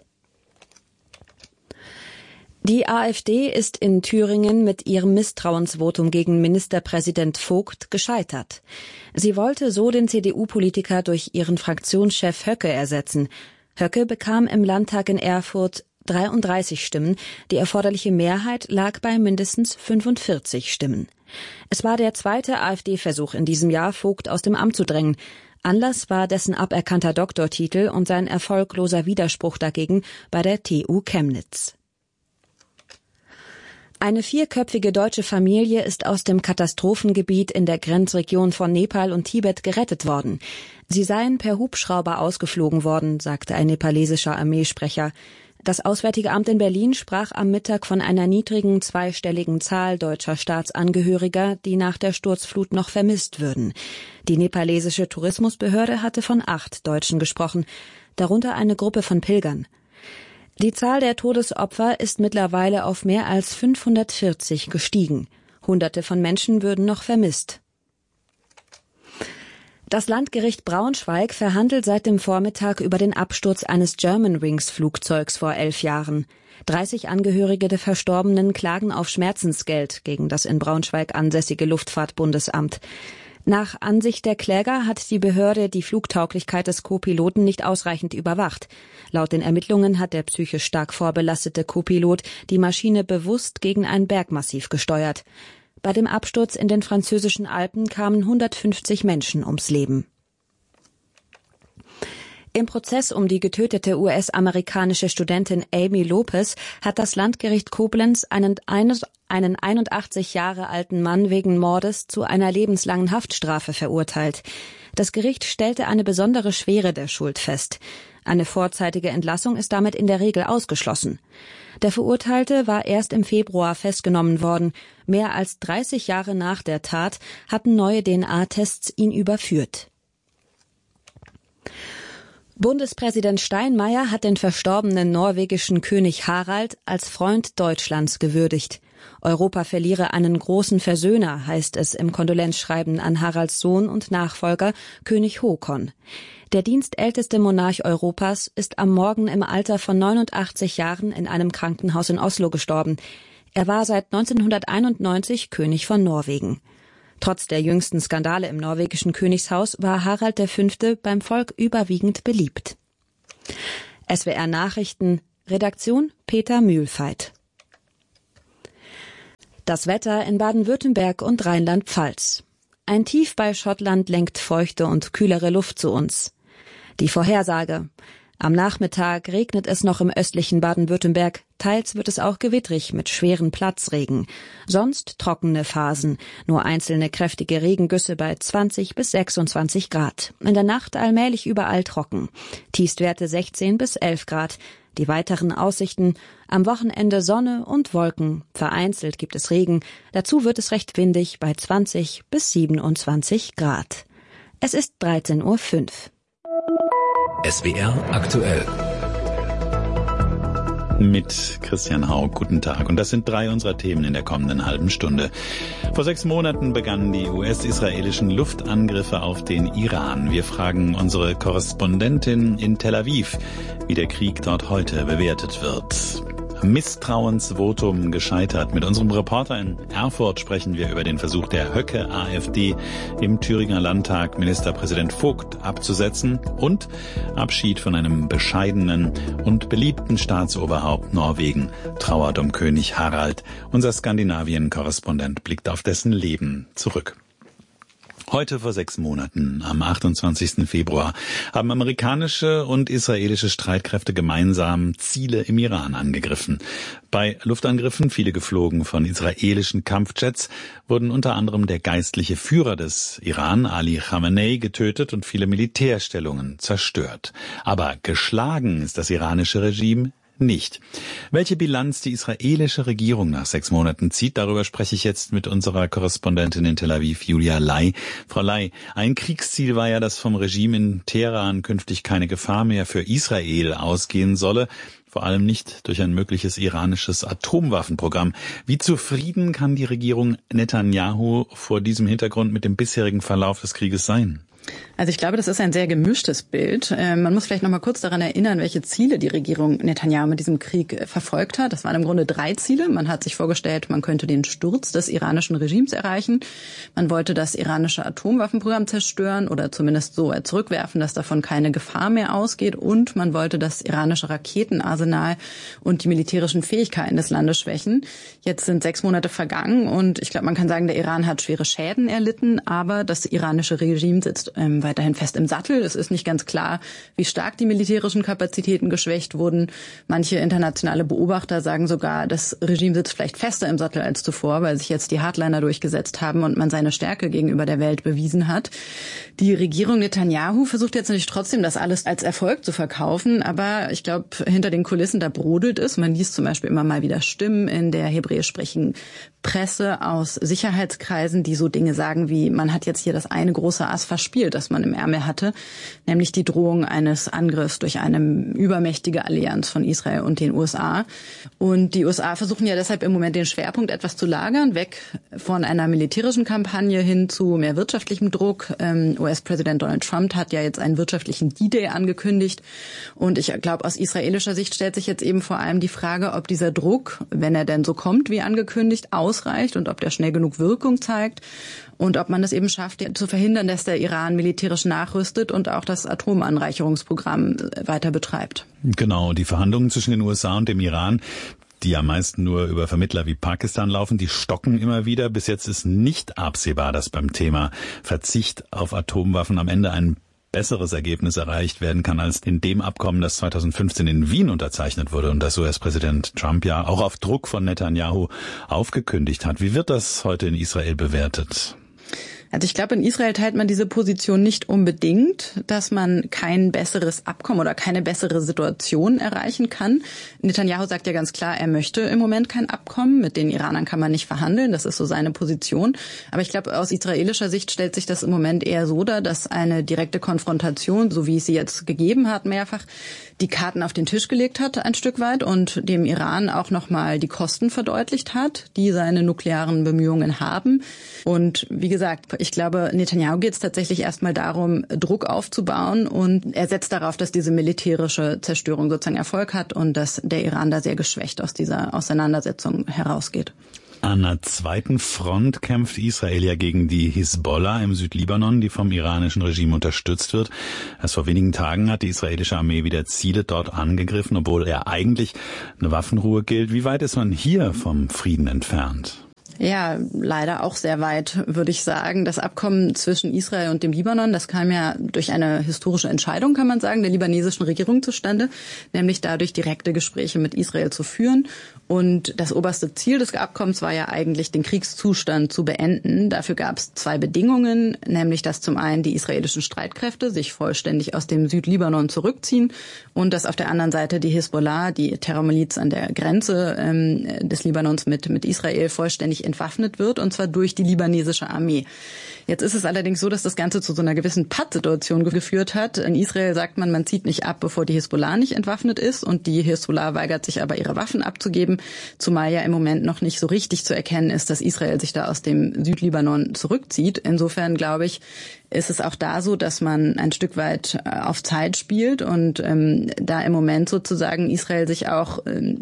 Die AfD ist in Thüringen mit ihrem Misstrauensvotum gegen Ministerpräsident Vogt gescheitert. Sie wollte so den CDU-Politiker durch ihren Fraktionschef Höcke ersetzen. Höcke bekam im Landtag in Erfurt 33 Stimmen. Die erforderliche Mehrheit lag bei mindestens 45 Stimmen. Es war der zweite AfD-Versuch in diesem Jahr, Vogt aus dem Amt zu drängen. Anlass war dessen aberkannter Doktortitel und sein erfolgloser Widerspruch dagegen bei der TU Chemnitz. Eine 4-köpfige deutsche Familie ist aus dem Katastrophengebiet in der Grenzregion von Nepal und Tibet gerettet worden. Sie seien per Hubschrauber ausgeflogen worden, sagte ein nepalesischer Armeesprecher. Das Auswärtige Amt in Berlin sprach am Mittag von einer niedrigen zweistelligen Zahl deutscher Staatsangehöriger, die nach der Sturzflut noch vermisst würden. Die nepalesische Tourismusbehörde hatte von 8 Deutschen gesprochen, darunter eine Gruppe von Pilgern. Die Zahl der Todesopfer ist mittlerweile auf mehr als 540 gestiegen. Hunderte von Menschen würden noch vermisst. Das Landgericht Braunschweig verhandelt seit dem Vormittag über den Absturz eines Germanwings-Flugzeugs vor 11 Jahren. 30 Angehörige der Verstorbenen klagen auf Schmerzensgeld gegen das in Braunschweig ansässige Luftfahrtbundesamt. Nach Ansicht der Kläger hat die Behörde die Flugtauglichkeit des Co-Piloten nicht ausreichend überwacht. Laut den Ermittlungen hat der psychisch stark vorbelastete Co-Pilot die Maschine bewusst gegen ein Bergmassiv gesteuert. Bei dem Absturz in den französischen Alpen kamen 150 Menschen ums Leben. Im Prozess um die getötete US-amerikanische Studentin Amy Lopez hat das Landgericht Koblenz einen 81 Jahre alten Mann wegen Mordes zu einer lebenslangen Haftstrafe verurteilt. Das Gericht stellte eine besondere Schwere der Schuld fest. Eine vorzeitige Entlassung ist damit in der Regel ausgeschlossen. Der Verurteilte war erst im Februar festgenommen worden. Mehr als 30 Jahre nach der Tat hatten neue DNA-Tests ihn überführt. Bundespräsident Steinmeier hat den verstorbenen norwegischen König Harald als Freund Deutschlands gewürdigt. Europa verliere einen großen Versöhner, heißt es im Kondolenzschreiben an Haralds Sohn und Nachfolger König Håkon. Der dienstälteste Monarch Europas ist am Morgen im Alter von 89 Jahren in einem Krankenhaus in Oslo gestorben. Er war seit 1991 König von Norwegen. Trotz der jüngsten Skandale im norwegischen Königshaus war Harald V. beim Volk überwiegend beliebt. SWR Nachrichten, Redaktion Peter Mühlfeit. Das Wetter in Baden-Württemberg und Rheinland-Pfalz. Ein Tief bei Schottland lenkt feuchte und kühlere Luft zu uns. Die Vorhersage. Am Nachmittag regnet es noch im östlichen Baden-Württemberg. Teils wird es auch gewittrig mit schweren Platzregen. Sonst trockene Phasen. Nur einzelne kräftige Regengüsse bei 20 bis 26 Grad. In der Nacht allmählich überall trocken. Tiefstwerte 16 bis 11 Grad. Die weiteren Aussichten: am Wochenende Sonne und Wolken. Vereinzelt gibt es Regen. Dazu wird es recht windig bei 20 bis 27 Grad. Es ist 13:05 Uhr.
SWR aktuell. Mit Christian Hauck, guten Tag. Und das sind 3 unserer Themen in der kommenden halben Stunde. Vor 6 Monaten begannen die US-israelischen Luftangriffe auf den Iran. Wir fragen unsere Korrespondentin in Tel Aviv, wie der Krieg dort heute bewertet wird. Misstrauensvotum gescheitert. Mit unserem Reporter in Erfurt sprechen wir über den Versuch der Höcke-AfD im Thüringer Landtag Ministerpräsident Vogt abzusetzen und Abschied von einem bescheidenen und beliebten Staatsoberhaupt Norwegen trauert um König Harald. Unser Skandinavien-Korrespondent blickt auf dessen Leben zurück. Heute vor 6 Monaten, am 28. Februar, haben amerikanische und israelische Streitkräfte gemeinsam Ziele im Iran angegriffen. Bei Luftangriffen, viele geflogen von israelischen Kampfjets, wurden unter anderem der geistliche Führer des Iran, Ali Khamenei, getötet und viele Militärstellungen zerstört. Aber geschlagen ist das iranische Regime nicht. Welche Bilanz die israelische Regierung nach 6 Monaten zieht, darüber spreche ich jetzt mit unserer Korrespondentin in Tel Aviv, Julia Lai. Frau Lai, ein Kriegsziel war ja, dass vom Regime in Teheran künftig keine Gefahr mehr für Israel ausgehen solle, vor allem nicht durch ein mögliches iranisches Atomwaffenprogramm. Wie zufrieden kann die Regierung Netanyahu vor diesem Hintergrund mit dem bisherigen Verlauf des Krieges sein?
Also ich glaube, das ist ein sehr gemischtes Bild. Man muss vielleicht noch mal kurz daran erinnern, welche Ziele die Regierung Netanyahu mit diesem Krieg verfolgt hat. Das waren im Grunde 3 Ziele. Man hat sich vorgestellt, man könnte den Sturz des iranischen Regimes erreichen. Man wollte das iranische Atomwaffenprogramm zerstören oder zumindest so zurückwerfen, dass davon keine Gefahr mehr ausgeht. Und man wollte das iranische Raketenarsenal und die militärischen Fähigkeiten des Landes schwächen. Jetzt sind 6 Monate vergangen und ich glaube, man kann sagen, der Iran hat schwere Schäden erlitten, aber das iranische Regime sitzt weiterhin fest im Sattel. Es ist nicht ganz klar, wie stark die militärischen Kapazitäten geschwächt wurden. Manche internationale Beobachter sagen sogar, das Regime sitzt vielleicht fester im Sattel als zuvor, weil sich jetzt die Hardliner durchgesetzt haben und man seine Stärke gegenüber der Welt bewiesen hat. Die Regierung Netanyahu versucht jetzt natürlich trotzdem, das alles als Erfolg zu verkaufen, aber ich glaube, hinter den Kulissen, da brodelt es. Man liest zum Beispiel immer mal wieder Stimmen in der hebräisch sprechenden Presse aus Sicherheitskreisen, die so Dinge sagen wie, man hat jetzt hier das eine große Ass verspielt, das man im Ärmel hatte, nämlich die Drohung eines Angriffs durch eine übermächtige Allianz von Israel und den USA. Und die USA versuchen ja deshalb im Moment den Schwerpunkt etwas zu lagern, weg von einer militärischen Kampagne hin zu mehr wirtschaftlichem Druck. US-Präsident Donald Trump hat ja jetzt einen wirtschaftlichen D-Day angekündigt. Und ich glaube, aus israelischer Sicht stellt sich jetzt eben vor allem die Frage, ob dieser Druck, wenn er denn so kommt wie angekündigt, ausreicht und ob der schnell genug Wirkung zeigt. Und ob man es eben schafft, zu verhindern, dass der Iran militärisch nachrüstet und auch das Atomanreicherungsprogramm weiter betreibt.
Genau, die Verhandlungen zwischen den USA und dem Iran, die ja meist nur über Vermittler wie Pakistan laufen, die stocken immer wieder. Bis jetzt ist nicht absehbar, dass beim Thema Verzicht auf Atomwaffen am Ende ein besseres Ergebnis erreicht werden kann als in dem Abkommen, das 2015 in Wien unterzeichnet wurde und das US-Präsident Trump ja auch auf Druck von Netanyahu aufgekündigt hat. Wie wird das heute in Israel bewertet?
Also ich glaube, in Israel teilt man diese Position nicht unbedingt, dass man kein besseres Abkommen oder keine bessere Situation erreichen kann. Netanyahu sagt ja ganz klar, er möchte im Moment kein Abkommen. Mit den Iranern kann man nicht verhandeln. Das ist so seine Position. Aber ich glaube, aus israelischer Sicht stellt sich das im Moment eher so dar, dass eine direkte Konfrontation, so wie es sie jetzt gegeben hat, mehrfach die Karten auf den Tisch gelegt hat, ein Stück weit, und dem Iran auch nochmal die Kosten verdeutlicht hat, die seine nuklearen Bemühungen haben. Und wie gesagt, ich glaube, Netanyahu geht es tatsächlich erstmal darum, Druck aufzubauen, und er setzt darauf, dass diese militärische Zerstörung sozusagen Erfolg hat und dass der Iran da sehr geschwächt aus dieser Auseinandersetzung herausgeht.
An einer zweiten Front kämpft Israel ja gegen die Hisbollah im Südlibanon, die vom iranischen Regime unterstützt wird. Erst vor wenigen Tagen hat die israelische Armee wieder Ziele dort angegriffen, obwohl ja eigentlich eine Waffenruhe gilt. Wie weit ist man hier vom Frieden entfernt?
Ja, leider auch sehr weit, würde ich sagen. Das Abkommen zwischen Israel und dem Libanon, das kam ja durch eine historische Entscheidung, kann man sagen, der libanesischen Regierung zustande, nämlich dadurch direkte Gespräche mit Israel zu führen. Und das oberste Ziel des Abkommens war ja eigentlich, den Kriegszustand zu beenden. Dafür gab es 2 Bedingungen, nämlich dass zum einen die israelischen Streitkräfte sich vollständig aus dem Südlibanon zurückziehen und dass auf der anderen Seite die Hisbollah, die Terrormiliz an der Grenze des Libanons mit Israel, vollständig entwaffnet wird, und zwar durch die libanesische Armee. Jetzt ist es allerdings so, dass das Ganze zu so einer gewissen Pattsituation geführt hat. In Israel sagt man zieht nicht ab, bevor die Hisbollah nicht entwaffnet ist, und die Hisbollah weigert sich aber, ihre Waffen abzugeben, zumal ja im Moment noch nicht so richtig zu erkennen ist, dass Israel sich da aus dem Südlibanon zurückzieht. Insofern glaube ich, ist es auch da so, dass man ein Stück weit auf Zeit spielt und da im Moment sozusagen Israel sich auch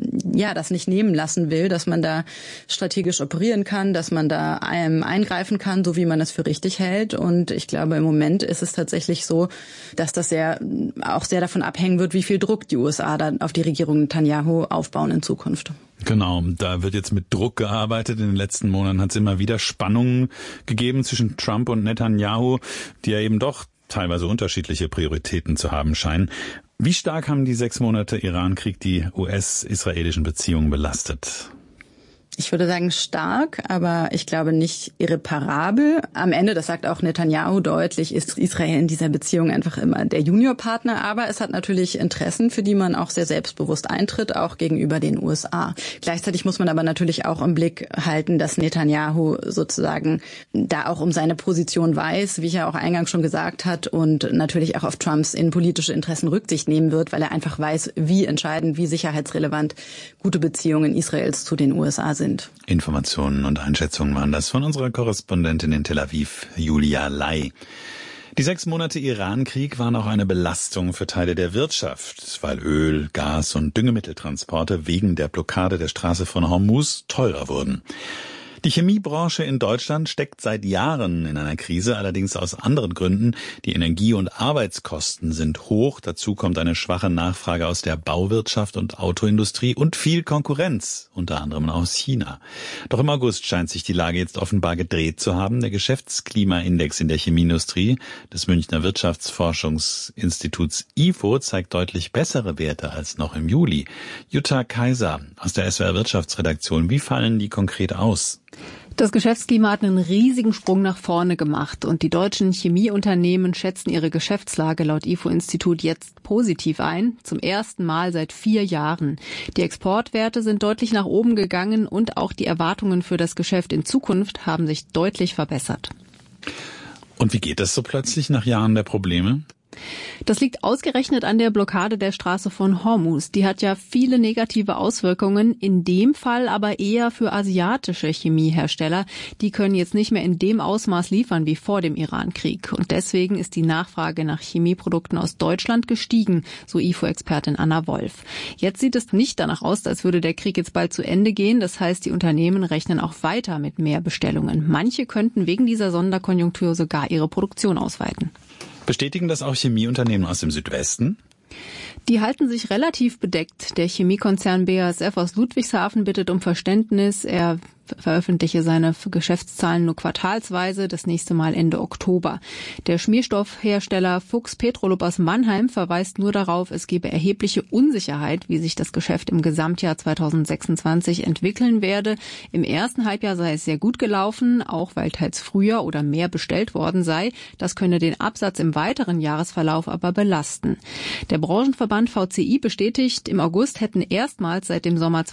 das nicht nehmen lassen will, dass man da strategisch operieren kann, dass man da eingreifen kann, so wie man es für richtig hält. Und ich glaube, im Moment ist es tatsächlich so, dass das auch sehr davon abhängen wird, wie viel Druck die USA dann auf die Regierung Netanyahu aufbauen in Zukunft.
Genau, da wird jetzt mit Druck gearbeitet. In den letzten Monaten hat es immer wieder Spannungen gegeben zwischen Trump und Netanyahu, die ja eben doch teilweise unterschiedliche Prioritäten zu haben scheinen. Wie stark haben die 6 Monate Iran-Krieg die US-israelischen Beziehungen belastet?
Ich würde sagen stark, aber ich glaube nicht irreparabel. Am Ende, das sagt auch Netanyahu deutlich, ist Israel in dieser Beziehung einfach immer der Juniorpartner. Aber es hat natürlich Interessen, für die man auch sehr selbstbewusst eintritt, auch gegenüber den USA. Gleichzeitig muss man aber natürlich auch im Blick halten, dass Netanyahu sozusagen da auch um seine Position weiß, wie er auch eingangs schon gesagt hat, und natürlich auch auf Trumps innenpolitische Interessen Rücksicht nehmen wird, weil er einfach weiß, wie entscheidend, wie sicherheitsrelevant gute Beziehungen Israels zu den USA sind.
Informationen und Einschätzungen waren das von unserer Korrespondentin in Tel Aviv, Julia Lai. Die 6 Monate Iran-Krieg waren auch eine Belastung für Teile der Wirtschaft, weil Öl, Gas und Düngemitteltransporte wegen der Blockade der Straße von Hormuz teurer wurden. Die Chemiebranche in Deutschland steckt seit Jahren in einer Krise, allerdings aus anderen Gründen. Die Energie- und Arbeitskosten sind hoch. Dazu kommt eine schwache Nachfrage aus der Bauwirtschaft und Autoindustrie und viel Konkurrenz, unter anderem aus China. Doch im August scheint sich die Lage jetzt offenbar gedreht zu haben. Der Geschäftsklimaindex in der Chemieindustrie des Münchner Wirtschaftsforschungsinstituts IFO zeigt deutlich bessere Werte als noch im Juli. Jutta Kaiser aus der SWR Wirtschaftsredaktion. Wie fallen die konkret aus?
Das Geschäftsklima hat einen riesigen Sprung nach vorne gemacht und die deutschen Chemieunternehmen schätzen ihre Geschäftslage laut IFO-Institut jetzt positiv ein, zum ersten Mal seit 4 Jahren. Die Exportwerte sind deutlich nach oben gegangen und auch die Erwartungen für das Geschäft in Zukunft haben sich deutlich verbessert.
Und wie geht das so plötzlich nach Jahren der Probleme?
Das liegt ausgerechnet an der Blockade der Straße von Hormuz. Die hat ja viele negative Auswirkungen, in dem Fall aber eher für asiatische Chemiehersteller. Die können jetzt nicht mehr in dem Ausmaß liefern wie vor dem Iran-Krieg. Und deswegen ist die Nachfrage nach Chemieprodukten aus Deutschland gestiegen, so IFO-Expertin Anna Wolf. Jetzt sieht es nicht danach aus, als würde der Krieg jetzt bald zu Ende gehen. Das heißt, die Unternehmen rechnen auch weiter mit mehr Bestellungen. Manche könnten wegen dieser Sonderkonjunktur sogar ihre Produktion ausweiten.
Bestätigen das auch Chemieunternehmen aus dem Südwesten?
Die halten sich relativ bedeckt. Der Chemiekonzern BASF aus Ludwigshafen bittet um Verständnis. Er veröffentliche seine Geschäftszahlen nur quartalsweise, das nächste Mal Ende Oktober. Der Schmierstoffhersteller Fuchs Petrolub aus Mannheim verweist nur darauf, es gebe erhebliche Unsicherheit, wie sich das Geschäft im Gesamtjahr 2026 entwickeln werde. Im ersten Halbjahr sei es sehr gut gelaufen, auch weil teils früher oder mehr bestellt worden sei. Das könne den Absatz im weiteren Jahresverlauf aber belasten. Der Branchenverband VCI bestätigt, im August hätten erstmals seit dem Sommer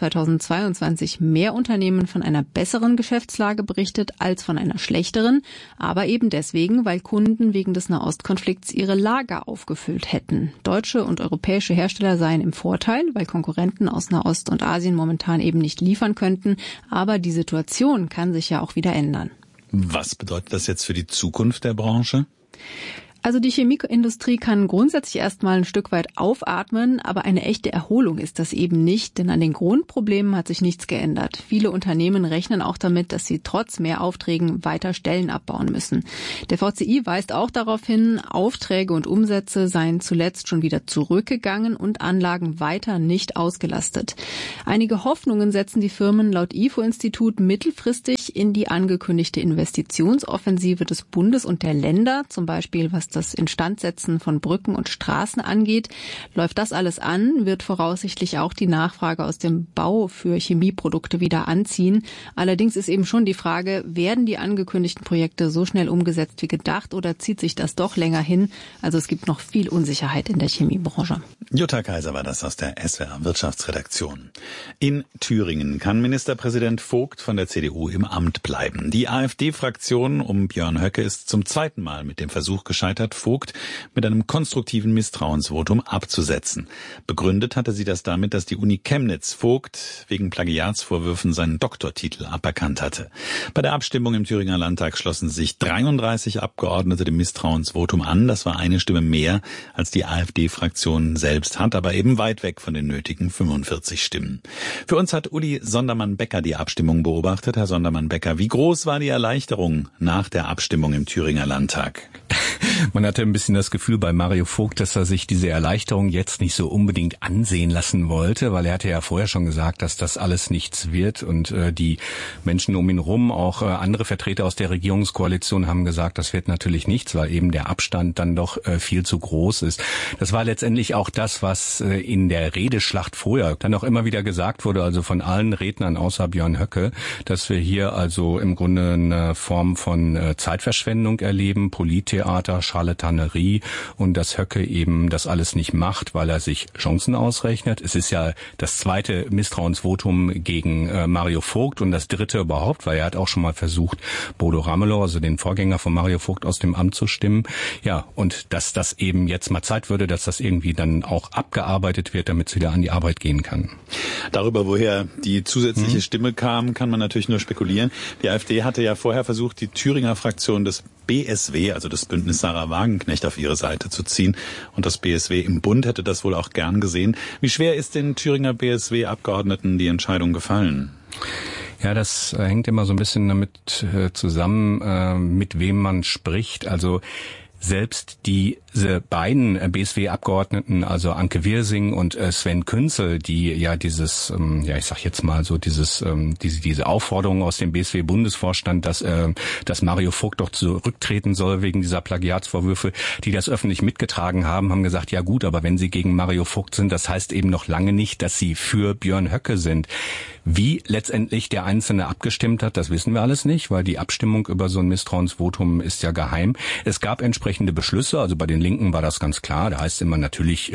2022 mehr Unternehmen von einer besseren Geschäftslage berichtet als von einer schlechteren, aber eben deswegen, weil Kunden wegen des Nahostkonflikts ihre Lager aufgefüllt hätten. Deutsche und europäische Hersteller seien im Vorteil, weil Konkurrenten aus Nahost und Asien momentan eben nicht liefern könnten, aber die Situation kann sich ja auch wieder ändern.
Was bedeutet das jetzt für die Zukunft der Branche?
Also die Chemieindustrie kann grundsätzlich erstmal ein Stück weit aufatmen, aber eine echte Erholung ist das eben nicht, denn an den Grundproblemen hat sich nichts geändert. Viele Unternehmen rechnen auch damit, dass sie trotz mehr Aufträgen weiter Stellen abbauen müssen. Der VCI weist auch darauf hin, Aufträge und Umsätze seien zuletzt schon wieder zurückgegangen und Anlagen weiter nicht ausgelastet. Einige Hoffnungen setzen die Firmen laut IFO-Institut mittelfristig in die angekündigte Investitionsoffensive des Bundes und der Länder, zum Beispiel was das Instandsetzen von Brücken und Straßen angeht. Läuft das alles an, wird voraussichtlich auch die Nachfrage aus dem Bau für Chemieprodukte wieder anziehen. Allerdings ist eben schon die Frage, werden die angekündigten Projekte so schnell umgesetzt wie gedacht oder zieht sich das doch länger hin? Also es gibt noch viel Unsicherheit in der Chemiebranche.
Jutta Kaiser war das aus der SWR Wirtschaftsredaktion. In Thüringen kann Ministerpräsident Vogt von der CDU im Amt bleiben. Die AfD-Fraktion um Björn Höcke ist zum zweiten Mal mit dem Versuch gescheitert, Vogt mit einem konstruktiven Misstrauensvotum abzusetzen. Begründet hatte sie das damit, dass die Uni Chemnitz Vogt wegen Plagiatsvorwürfen seinen Doktortitel aberkannt hatte. Bei der Abstimmung im Thüringer Landtag schlossen sich 33 Abgeordnete dem Misstrauensvotum an. Das war eine Stimme mehr, als die AfD-Fraktion selbst hat, aber eben weit weg von den nötigen 45 Stimmen. Für uns hat Uli Sondermann-Becker die Abstimmung beobachtet. Herr Sondermann-Becker, wie groß war die Erleichterung nach der Abstimmung im Thüringer Landtag?
Man hatte ein bisschen das Gefühl bei Mario Vogt, dass er sich diese Erleichterung jetzt nicht so unbedingt ansehen lassen wollte, weil er hatte ja vorher schon gesagt, dass das alles nichts wird und die Menschen um ihn rum, auch andere Vertreter aus der Regierungskoalition haben gesagt, das wird natürlich nichts, weil eben der Abstand dann doch viel zu groß ist. Das war letztendlich auch das, was in der Redeschlacht vorher dann auch immer wieder gesagt wurde, also von allen Rednern außer Björn Höcke, dass wir hier also im Grunde eine Form von Zeitverschwendung erleben, Polittheater, Charlatanerie und dass Höcke eben das alles nicht macht, weil er sich Chancen ausrechnet. Es ist ja das zweite Misstrauensvotum gegen Mario Vogt und das dritte überhaupt, weil er hat auch schon mal versucht, Bodo Ramelow, also den Vorgänger von Mario Vogt, aus dem Amt zu stimmen. Ja, und dass das eben jetzt mal Zeit würde, dass das irgendwie dann auch abgearbeitet wird, damit es wieder an die Arbeit gehen kann.
Darüber, woher die zusätzliche Stimme kam, kann man natürlich nur spekulieren. Die AfD hatte ja vorher versucht, die Thüringer Fraktion des BSW, also das Bündnis Sarah Wagenknecht, auf ihre Seite zu ziehen. Und das BSW im Bund hätte das wohl auch gern gesehen. Wie schwer ist den Thüringer BSW-Abgeordneten die Entscheidung gefallen?
Ja, das hängt immer so ein bisschen damit zusammen, mit wem man spricht. Also selbst diese beiden BSW-Abgeordneten, also Anke Wirsing und Sven Künzel, die ja dieses, ich sag jetzt mal so diese Aufforderung aus dem BSW-Bundesvorstand, dass Mario Vogt doch zurücktreten soll wegen dieser Plagiatsvorwürfe, die das öffentlich mitgetragen haben gesagt, ja gut, aber wenn sie gegen Mario Vogt sind, das heißt eben noch lange nicht, dass sie für Björn Höcke sind. Wie letztendlich der Einzelne abgestimmt hat, das wissen wir alles nicht, weil die Abstimmung über so ein Misstrauensvotum ist ja geheim. Es gab entsprechende Beschlüsse, also bei den Linken war das ganz klar. Da heißt immer natürlich,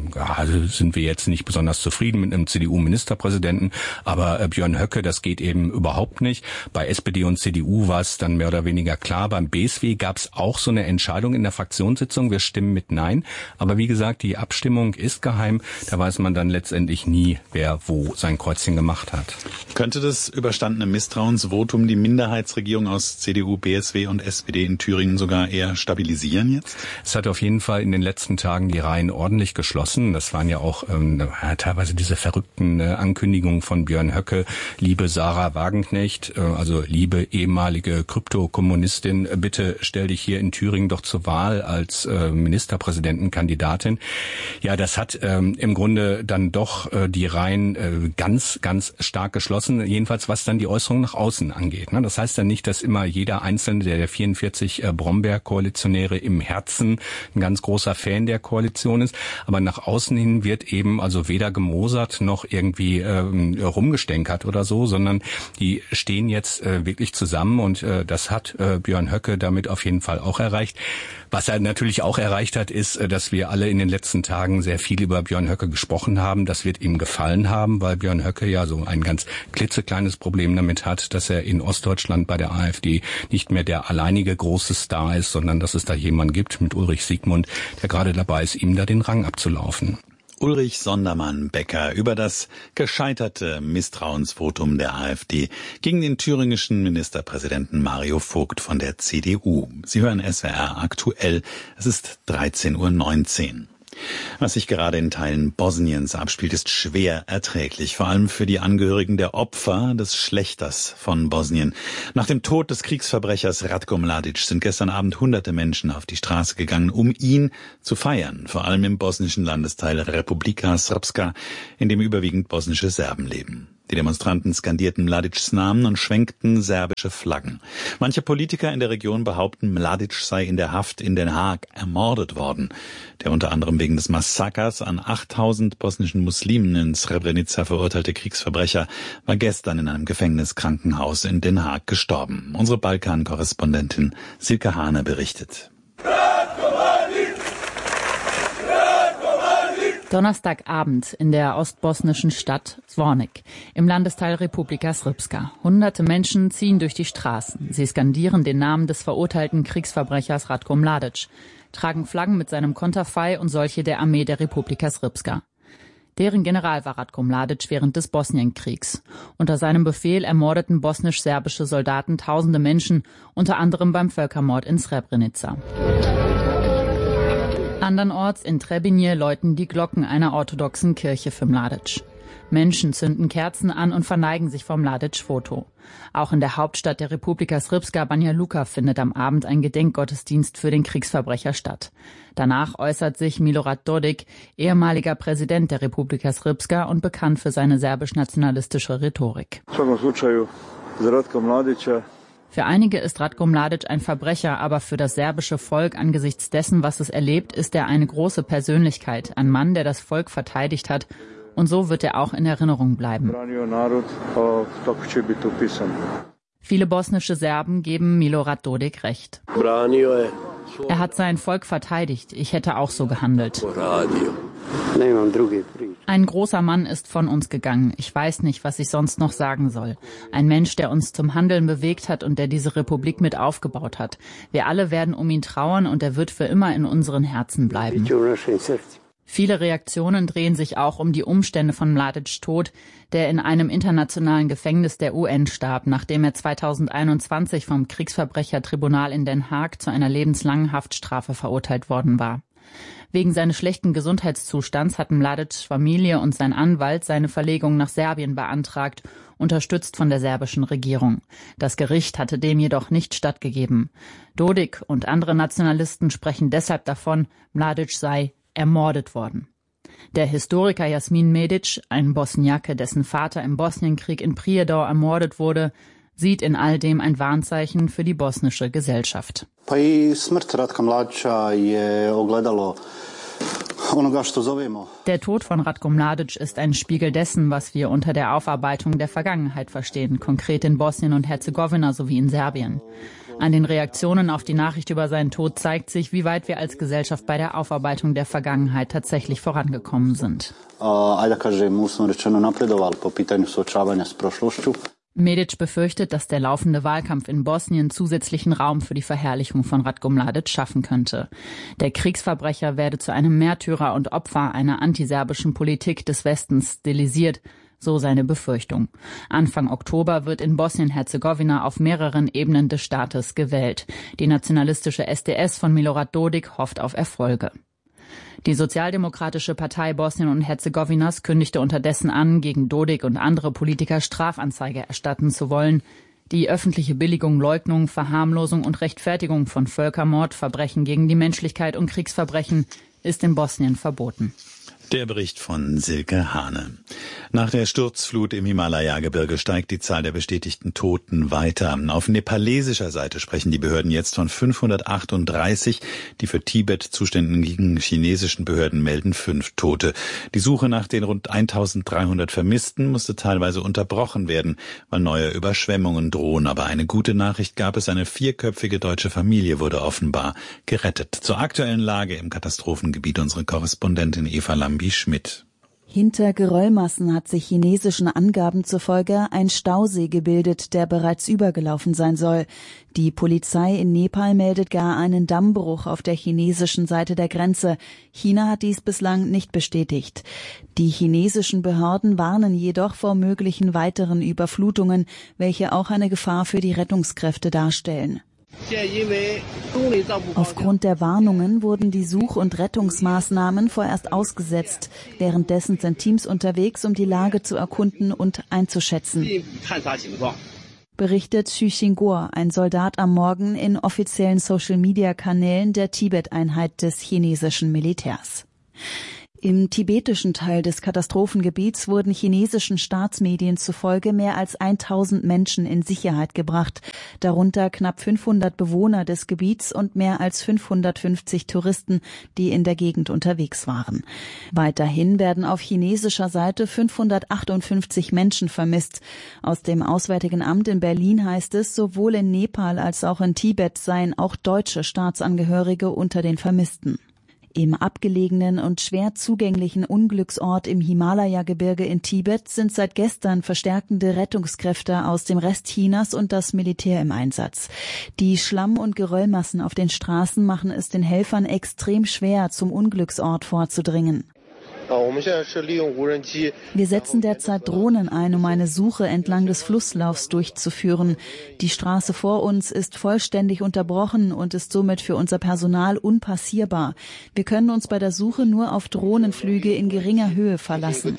sind wir jetzt nicht besonders zufrieden mit einem CDU-Ministerpräsidenten, aber Björn Höcke, das geht eben überhaupt nicht. Bei SPD und CDU war es dann mehr oder weniger klar. Beim BSW gab es auch so eine Entscheidung in der Fraktionssitzung, wir stimmen mit Nein. Aber wie gesagt, die Abstimmung ist geheim. Da weiß man dann letztendlich nie, wer wo sein Kreuzchen gemacht hat.
Könnte das überstandene Misstrauensvotum die Minderheitsregierung aus CDU, BSW und SPD in Thüringen sogar eher stabilisieren? mobilisieren jetzt?
Es hat auf jeden Fall in den letzten Tagen die Reihen ordentlich geschlossen. Das waren ja auch teilweise diese verrückten Ankündigungen von Björn Höcke, liebe Sarah Wagenknecht, also liebe ehemalige Kryptokommunistin, bitte stell dich hier in Thüringen doch zur Wahl als Ministerpräsidentenkandidatin. Ja, das hat im Grunde dann doch die Reihen ganz, ganz stark geschlossen, jedenfalls was dann die Äußerungen nach außen angeht. Das heißt ja nicht, dass immer jeder Einzelne der 44 Brombeer-Koalitionäre im Herzen ein ganz großer Fan der Koalition ist, aber nach außen hin wird eben also weder gemosert noch irgendwie rumgestänkert oder so, sondern die stehen jetzt wirklich zusammen und das hat Björn Höcke damit auf jeden Fall auch erreicht. Was er natürlich auch erreicht hat, ist, dass wir alle in den letzten Tagen sehr viel über Björn Höcke gesprochen haben. Das wird ihm gefallen haben, weil Björn Höcke ja so ein ganz klitzekleines Problem damit hat, dass er in Ostdeutschland bei der AfD nicht mehr der alleinige große Star ist, sondern dass es da jemanden gibt mit Ulrich Siegmund, der gerade dabei ist, ihm da den Rang abzulaufen.
Ulrich Sondermann-Becker über das gescheiterte Misstrauensvotum der AfD gegen den thüringischen Ministerpräsidenten Mario Vogt von der CDU. Sie hören SWR aktuell. Es ist 13:19 Uhr. Was sich gerade in Teilen Bosniens abspielt, ist schwer erträglich, vor allem für die Angehörigen der Opfer des Schlächters von Bosnien. Nach dem Tod des Kriegsverbrechers Ratko Mladic sind gestern Abend hunderte Menschen auf die Straße gegangen, um ihn zu feiern, vor allem im bosnischen Landesteil Republika Srpska, in dem überwiegend bosnische Serben leben. Die Demonstranten skandierten Mladics Namen und schwenkten serbische Flaggen. Manche Politiker in der Region behaupten, Mladic sei in der Haft in Den Haag ermordet worden. Der unter anderem wegen des Massakers an 8000 bosnischen Muslimen in Srebrenica verurteilte Kriegsverbrecher war gestern in einem Gefängniskrankenhaus in Den Haag gestorben. Unsere Balkan-Korrespondentin Silke Hane berichtet.
Donnerstagabend in der ostbosnischen Stadt Zvornik im Landesteil Republika Srpska. Hunderte Menschen ziehen durch die Straßen. Sie skandieren den Namen des verurteilten Kriegsverbrechers Ratko Mladic, tragen Flaggen mit seinem Konterfei und solche der Armee der Republika Srpska. Deren General war Ratko Mladic während des Bosnienkriegs. Unter seinem Befehl ermordeten bosnisch-serbische Soldaten tausende Menschen, unter anderem beim Völkermord in Srebrenica. Andernorts in Trebinje läuten die Glocken einer orthodoxen Kirche für Mladic. Menschen zünden Kerzen an und verneigen sich vor Mladic-Foto. Auch in der Hauptstadt der Republika Srpska, Banja Luka, findet am Abend ein Gedenkgottesdienst für den Kriegsverbrecher statt. Danach äußert sich Milorad Dodik, ehemaliger Präsident der Republika Srpska und bekannt für seine serbisch-nationalistische Rhetorik. Für einige ist Ratko Mladic ein Verbrecher, aber für das serbische Volk angesichts dessen, was es erlebt, ist er eine große Persönlichkeit, ein Mann, der das Volk verteidigt hat. Und so wird er auch in Erinnerung bleiben. Viele bosnische Serben geben Milorad Dodik recht. Er hat sein Volk verteidigt. Ich hätte auch so gehandelt. Ein großer Mann ist von uns gegangen. Ich weiß nicht, was ich sonst noch sagen soll. Ein Mensch, der uns zum Handeln bewegt hat und der diese Republik mit aufgebaut hat. Wir alle werden um ihn trauern und er wird für immer in unseren Herzen bleiben. Viele Reaktionen drehen sich auch um die Umstände von Mladics Tod, der in einem internationalen Gefängnis der UN starb, nachdem er 2021 vom Kriegsverbrechertribunal in Den Haag zu einer lebenslangen Haftstrafe verurteilt worden war. Wegen seines schlechten Gesundheitszustands hatten Mladics Familie und sein Anwalt seine Verlegung nach Serbien beantragt, unterstützt von der serbischen Regierung. Das Gericht hatte dem jedoch nicht stattgegeben. Dodik und andere Nationalisten sprechen deshalb davon, Mladic sei ermordet worden. Der Historiker Jasmin Medic, ein Bosniake, dessen Vater im Bosnienkrieg in Prijedor ermordet wurde, sieht in all dem ein Warnzeichen für die bosnische Gesellschaft. Der Tod von Ratko Mladic ist ein Spiegel dessen, was wir unter der Aufarbeitung der Vergangenheit verstehen, konkret in Bosnien und Herzegowina sowie in Serbien. An den Reaktionen auf die Nachricht über seinen Tod zeigt sich, wie weit wir als Gesellschaft bei der Aufarbeitung der Vergangenheit tatsächlich vorangekommen sind. Medic befürchtet, dass der laufende Wahlkampf in Bosnien zusätzlichen Raum für die Verherrlichung von Ratko Mladic schaffen könnte. Der Kriegsverbrecher werde zu einem Märtyrer und Opfer einer antiserbischen Politik des Westens stilisiert, so seine Befürchtung. Anfang Oktober wird in Bosnien-Herzegowina auf mehreren Ebenen des Staates gewählt. Die nationalistische SDS von Milorad Dodik hofft auf Erfolge. Die Sozialdemokratische Partei Bosnien und Herzegowinas kündigte unterdessen an, gegen Dodik und andere Politiker Strafanzeige erstatten zu wollen. Die öffentliche Billigung, Leugnung, Verharmlosung und Rechtfertigung von Völkermord, Verbrechen gegen die Menschlichkeit und Kriegsverbrechen ist in Bosnien verboten.
Der Bericht von Silke Hane. Nach der Sturzflut im Himalaya-Gebirge steigt die Zahl der bestätigten Toten weiter. Auf nepalesischer Seite sprechen die Behörden jetzt von 538. Die für Tibet zuständigen chinesischen Behörden melden 5 Tote. Die Suche nach den rund 1300 Vermissten musste teilweise unterbrochen werden, weil neue Überschwemmungen drohen. Aber eine gute Nachricht gab es. Eine 4-köpfige deutsche Familie wurde offenbar gerettet. Zur aktuellen Lage im Katastrophengebiet unsere Korrespondentin Eva Lambi-Schmidt.
Hinter Geröllmassen hat sich chinesischen Angaben zufolge ein Stausee gebildet, der bereits übergelaufen sein soll. Die Polizei in Nepal meldet gar einen Dammbruch auf der chinesischen Seite der Grenze. China hat dies bislang nicht bestätigt. Die chinesischen Behörden warnen jedoch vor möglichen weiteren Überflutungen, welche auch eine Gefahr für die Rettungskräfte darstellen. Aufgrund der Warnungen wurden die Such- und Rettungsmaßnahmen vorerst ausgesetzt. Währenddessen sind Teams unterwegs, um die Lage zu erkunden und einzuschätzen. Berichtet Xu Xingguo, ein Soldat am Morgen in offiziellen Social-Media-Kanälen der Tibet-Einheit des chinesischen Militärs. Im tibetischen Teil des Katastrophengebiets wurden chinesischen Staatsmedien zufolge mehr als 1000 Menschen in Sicherheit gebracht, darunter knapp 500 Bewohner des Gebiets und mehr als 550 Touristen, die in der Gegend unterwegs waren. Weiterhin werden auf chinesischer Seite 558 Menschen vermisst. Aus dem Auswärtigen Amt in Berlin heißt es, sowohl in Nepal als auch in Tibet seien auch deutsche Staatsangehörige unter den Vermissten. Im abgelegenen und schwer zugänglichen Unglücksort im Himalaya-Gebirge in Tibet sind seit gestern verstärkende Rettungskräfte aus dem Rest Chinas und das Militär im Einsatz. Die Schlamm- und Geröllmassen auf den Straßen machen es den Helfern extrem schwer, zum Unglücksort vorzudringen. Wir setzen derzeit Drohnen ein, um eine Suche entlang des Flusslaufs durchzuführen. Die Straße vor uns ist vollständig unterbrochen und ist somit für unser Personal unpassierbar. Wir können uns bei der Suche nur auf Drohnenflüge in geringer Höhe verlassen,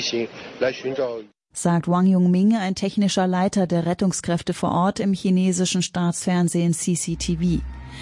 sagt Wang Yongming, ein technischer Leiter der Rettungskräfte vor Ort im chinesischen Staatsfernsehen CCTV.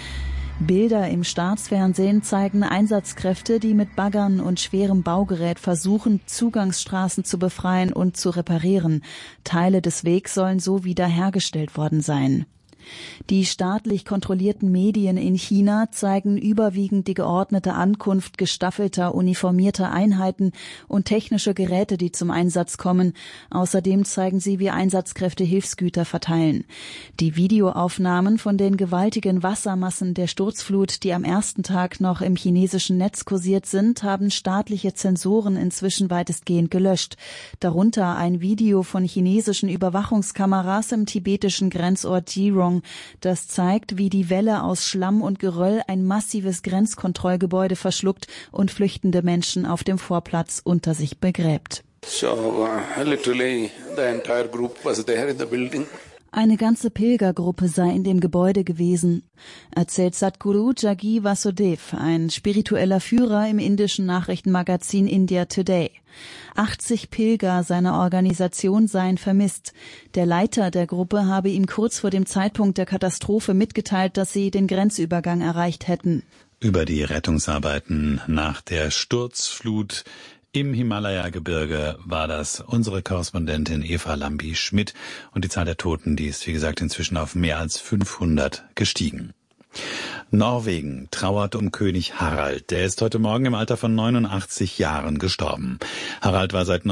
Bilder im Staatsfernsehen zeigen Einsatzkräfte, die mit Baggern und schwerem Baugerät versuchen, Zugangsstraßen zu befreien und zu reparieren. Teile des Wegs sollen so wiederhergestellt worden sein. Die staatlich kontrollierten Medien in China zeigen überwiegend die geordnete Ankunft gestaffelter, uniformierter Einheiten und technische Geräte, die zum Einsatz kommen. Außerdem zeigen sie, wie Einsatzkräfte Hilfsgüter verteilen. Die Videoaufnahmen von den gewaltigen Wassermassen der Sturzflut, die am ersten Tag noch im chinesischen Netz kursiert sind, haben staatliche Zensoren inzwischen weitestgehend gelöscht. Darunter ein Video von chinesischen Überwachungskameras im tibetischen Grenzort Jirong. Das zeigt, wie die Welle aus Schlamm und Geröll ein massives Grenzkontrollgebäude verschluckt und flüchtende Menschen auf dem Vorplatz unter sich begräbt.
Literally the entire group was there in the building.
Eine ganze Pilgergruppe sei in dem Gebäude gewesen, erzählt Sadhguru Jaggi Vasudev, ein spiritueller Führer im indischen Nachrichtenmagazin India Today. 80 Pilger seiner Organisation seien vermisst. Der Leiter der Gruppe habe ihm kurz vor dem Zeitpunkt der Katastrophe mitgeteilt, dass sie den Grenzübergang erreicht hätten.
Über die Rettungsarbeiten nach der Sturzflut im Himalaya-Gebirge war das unsere Korrespondentin Eva Lambi-Schmidt. Und die Zahl der Toten, die ist, wie gesagt, inzwischen auf mehr als 500 gestiegen. Norwegen trauert um König Harald. Der ist heute Morgen im Alter von 89 Jahren gestorben. Harald war seit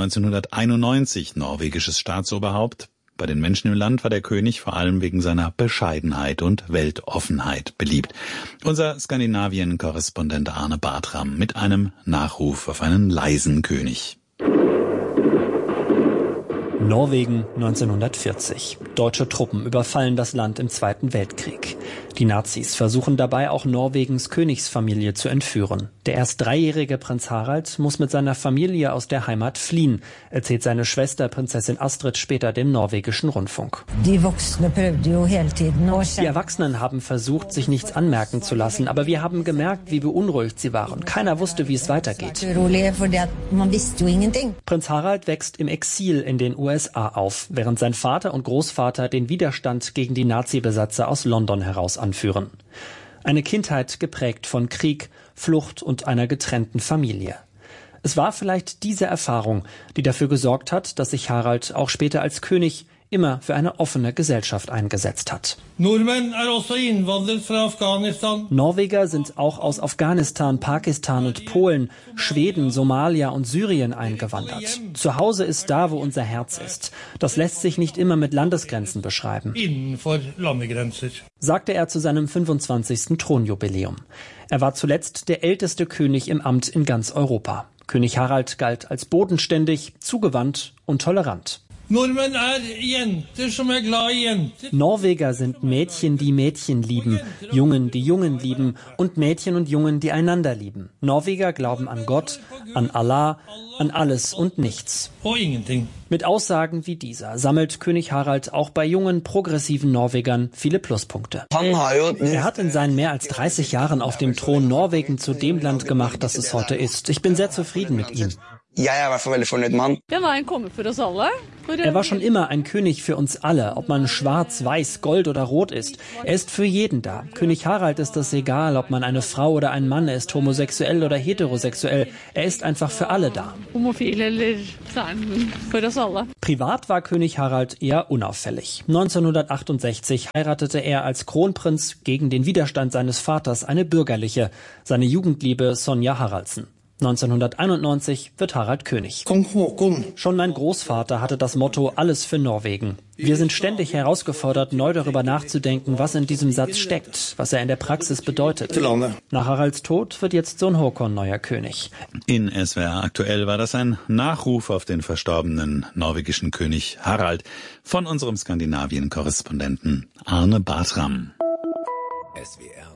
1991 norwegisches Staatsoberhaupt. Bei den Menschen im Land war der König vor allem wegen seiner Bescheidenheit und Weltoffenheit beliebt. Unser Skandinavien-Korrespondent Arne Bartram mit einem Nachruf auf einen leisen König.
Norwegen 1940. Deutsche Truppen überfallen das Land im Zweiten Weltkrieg. Die Nazis versuchen dabei auch Norwegens Königsfamilie zu entführen. Der erst 3-jährige Prinz Harald muss mit seiner Familie aus der Heimat fliehen, erzählt seine Schwester Prinzessin Astrid später dem norwegischen Rundfunk. Die Erwachsenen haben versucht, sich nichts anmerken zu lassen, aber wir haben gemerkt, wie beunruhigt sie waren. Keiner wusste, wie es weitergeht. Prinz Harald wächst im Exil in den USA auf, während sein Vater und Großvater den Widerstand gegen die Nazi-Besatzer aus London heraus anführen. Eine Kindheit geprägt von Krieg, Flucht und einer getrennten Familie. Es war vielleicht diese Erfahrung, die dafür gesorgt hat, dass sich Harald auch später als König immer für eine offene Gesellschaft eingesetzt hat. Norweger sind auch aus Afghanistan, Pakistan und Polen, Schweden, Somalia und Syrien eingewandert. Zu Hause ist da, wo unser Herz ist. Das lässt sich nicht immer mit Landesgrenzen beschreiben, sagte er zu seinem 25. Thronjubiläum. Er war zuletzt der älteste König im Amt in ganz Europa. König Harald galt als bodenständig, zugewandt und tolerant. Norweger sind Mädchen, die Mädchen lieben, Jungen, die Jungen lieben und Mädchen und Jungen, die einander lieben. Norweger glauben an Gott, an Allah, an alles und nichts. Mit Aussagen wie dieser sammelt König Harald auch bei jungen, progressiven Norwegern viele Pluspunkte. Er hat in seinen mehr als 30 Jahren auf dem Thron Norwegen zu dem Land gemacht, das es heute ist. Ich bin sehr zufrieden mit ihm. Er war schon immer ein König für uns alle, ob man schwarz, weiß, gold oder rot ist. Er ist für jeden da. König Harald ist es egal, ob man eine Frau oder ein Mann ist, homosexuell oder heterosexuell. Er ist einfach für alle da. Privat war König Harald eher unauffällig. 1968 heiratete er als Kronprinz gegen den Widerstand seines Vaters eine bürgerliche, seine Jugendliebe Sonja Haraldsen. 1991 wird Harald König. Schon mein Großvater hatte das Motto Alles für Norwegen. Wir sind ständig herausgefordert, neu darüber nachzudenken, was in diesem Satz steckt, was er in der Praxis bedeutet. Nach Haralds Tod wird jetzt Sohn Håkon neuer König.
In SWR aktuell war das ein Nachruf auf den verstorbenen norwegischen König Harald von unserem Skandinavien-Korrespondenten Arne Bartram.
SWR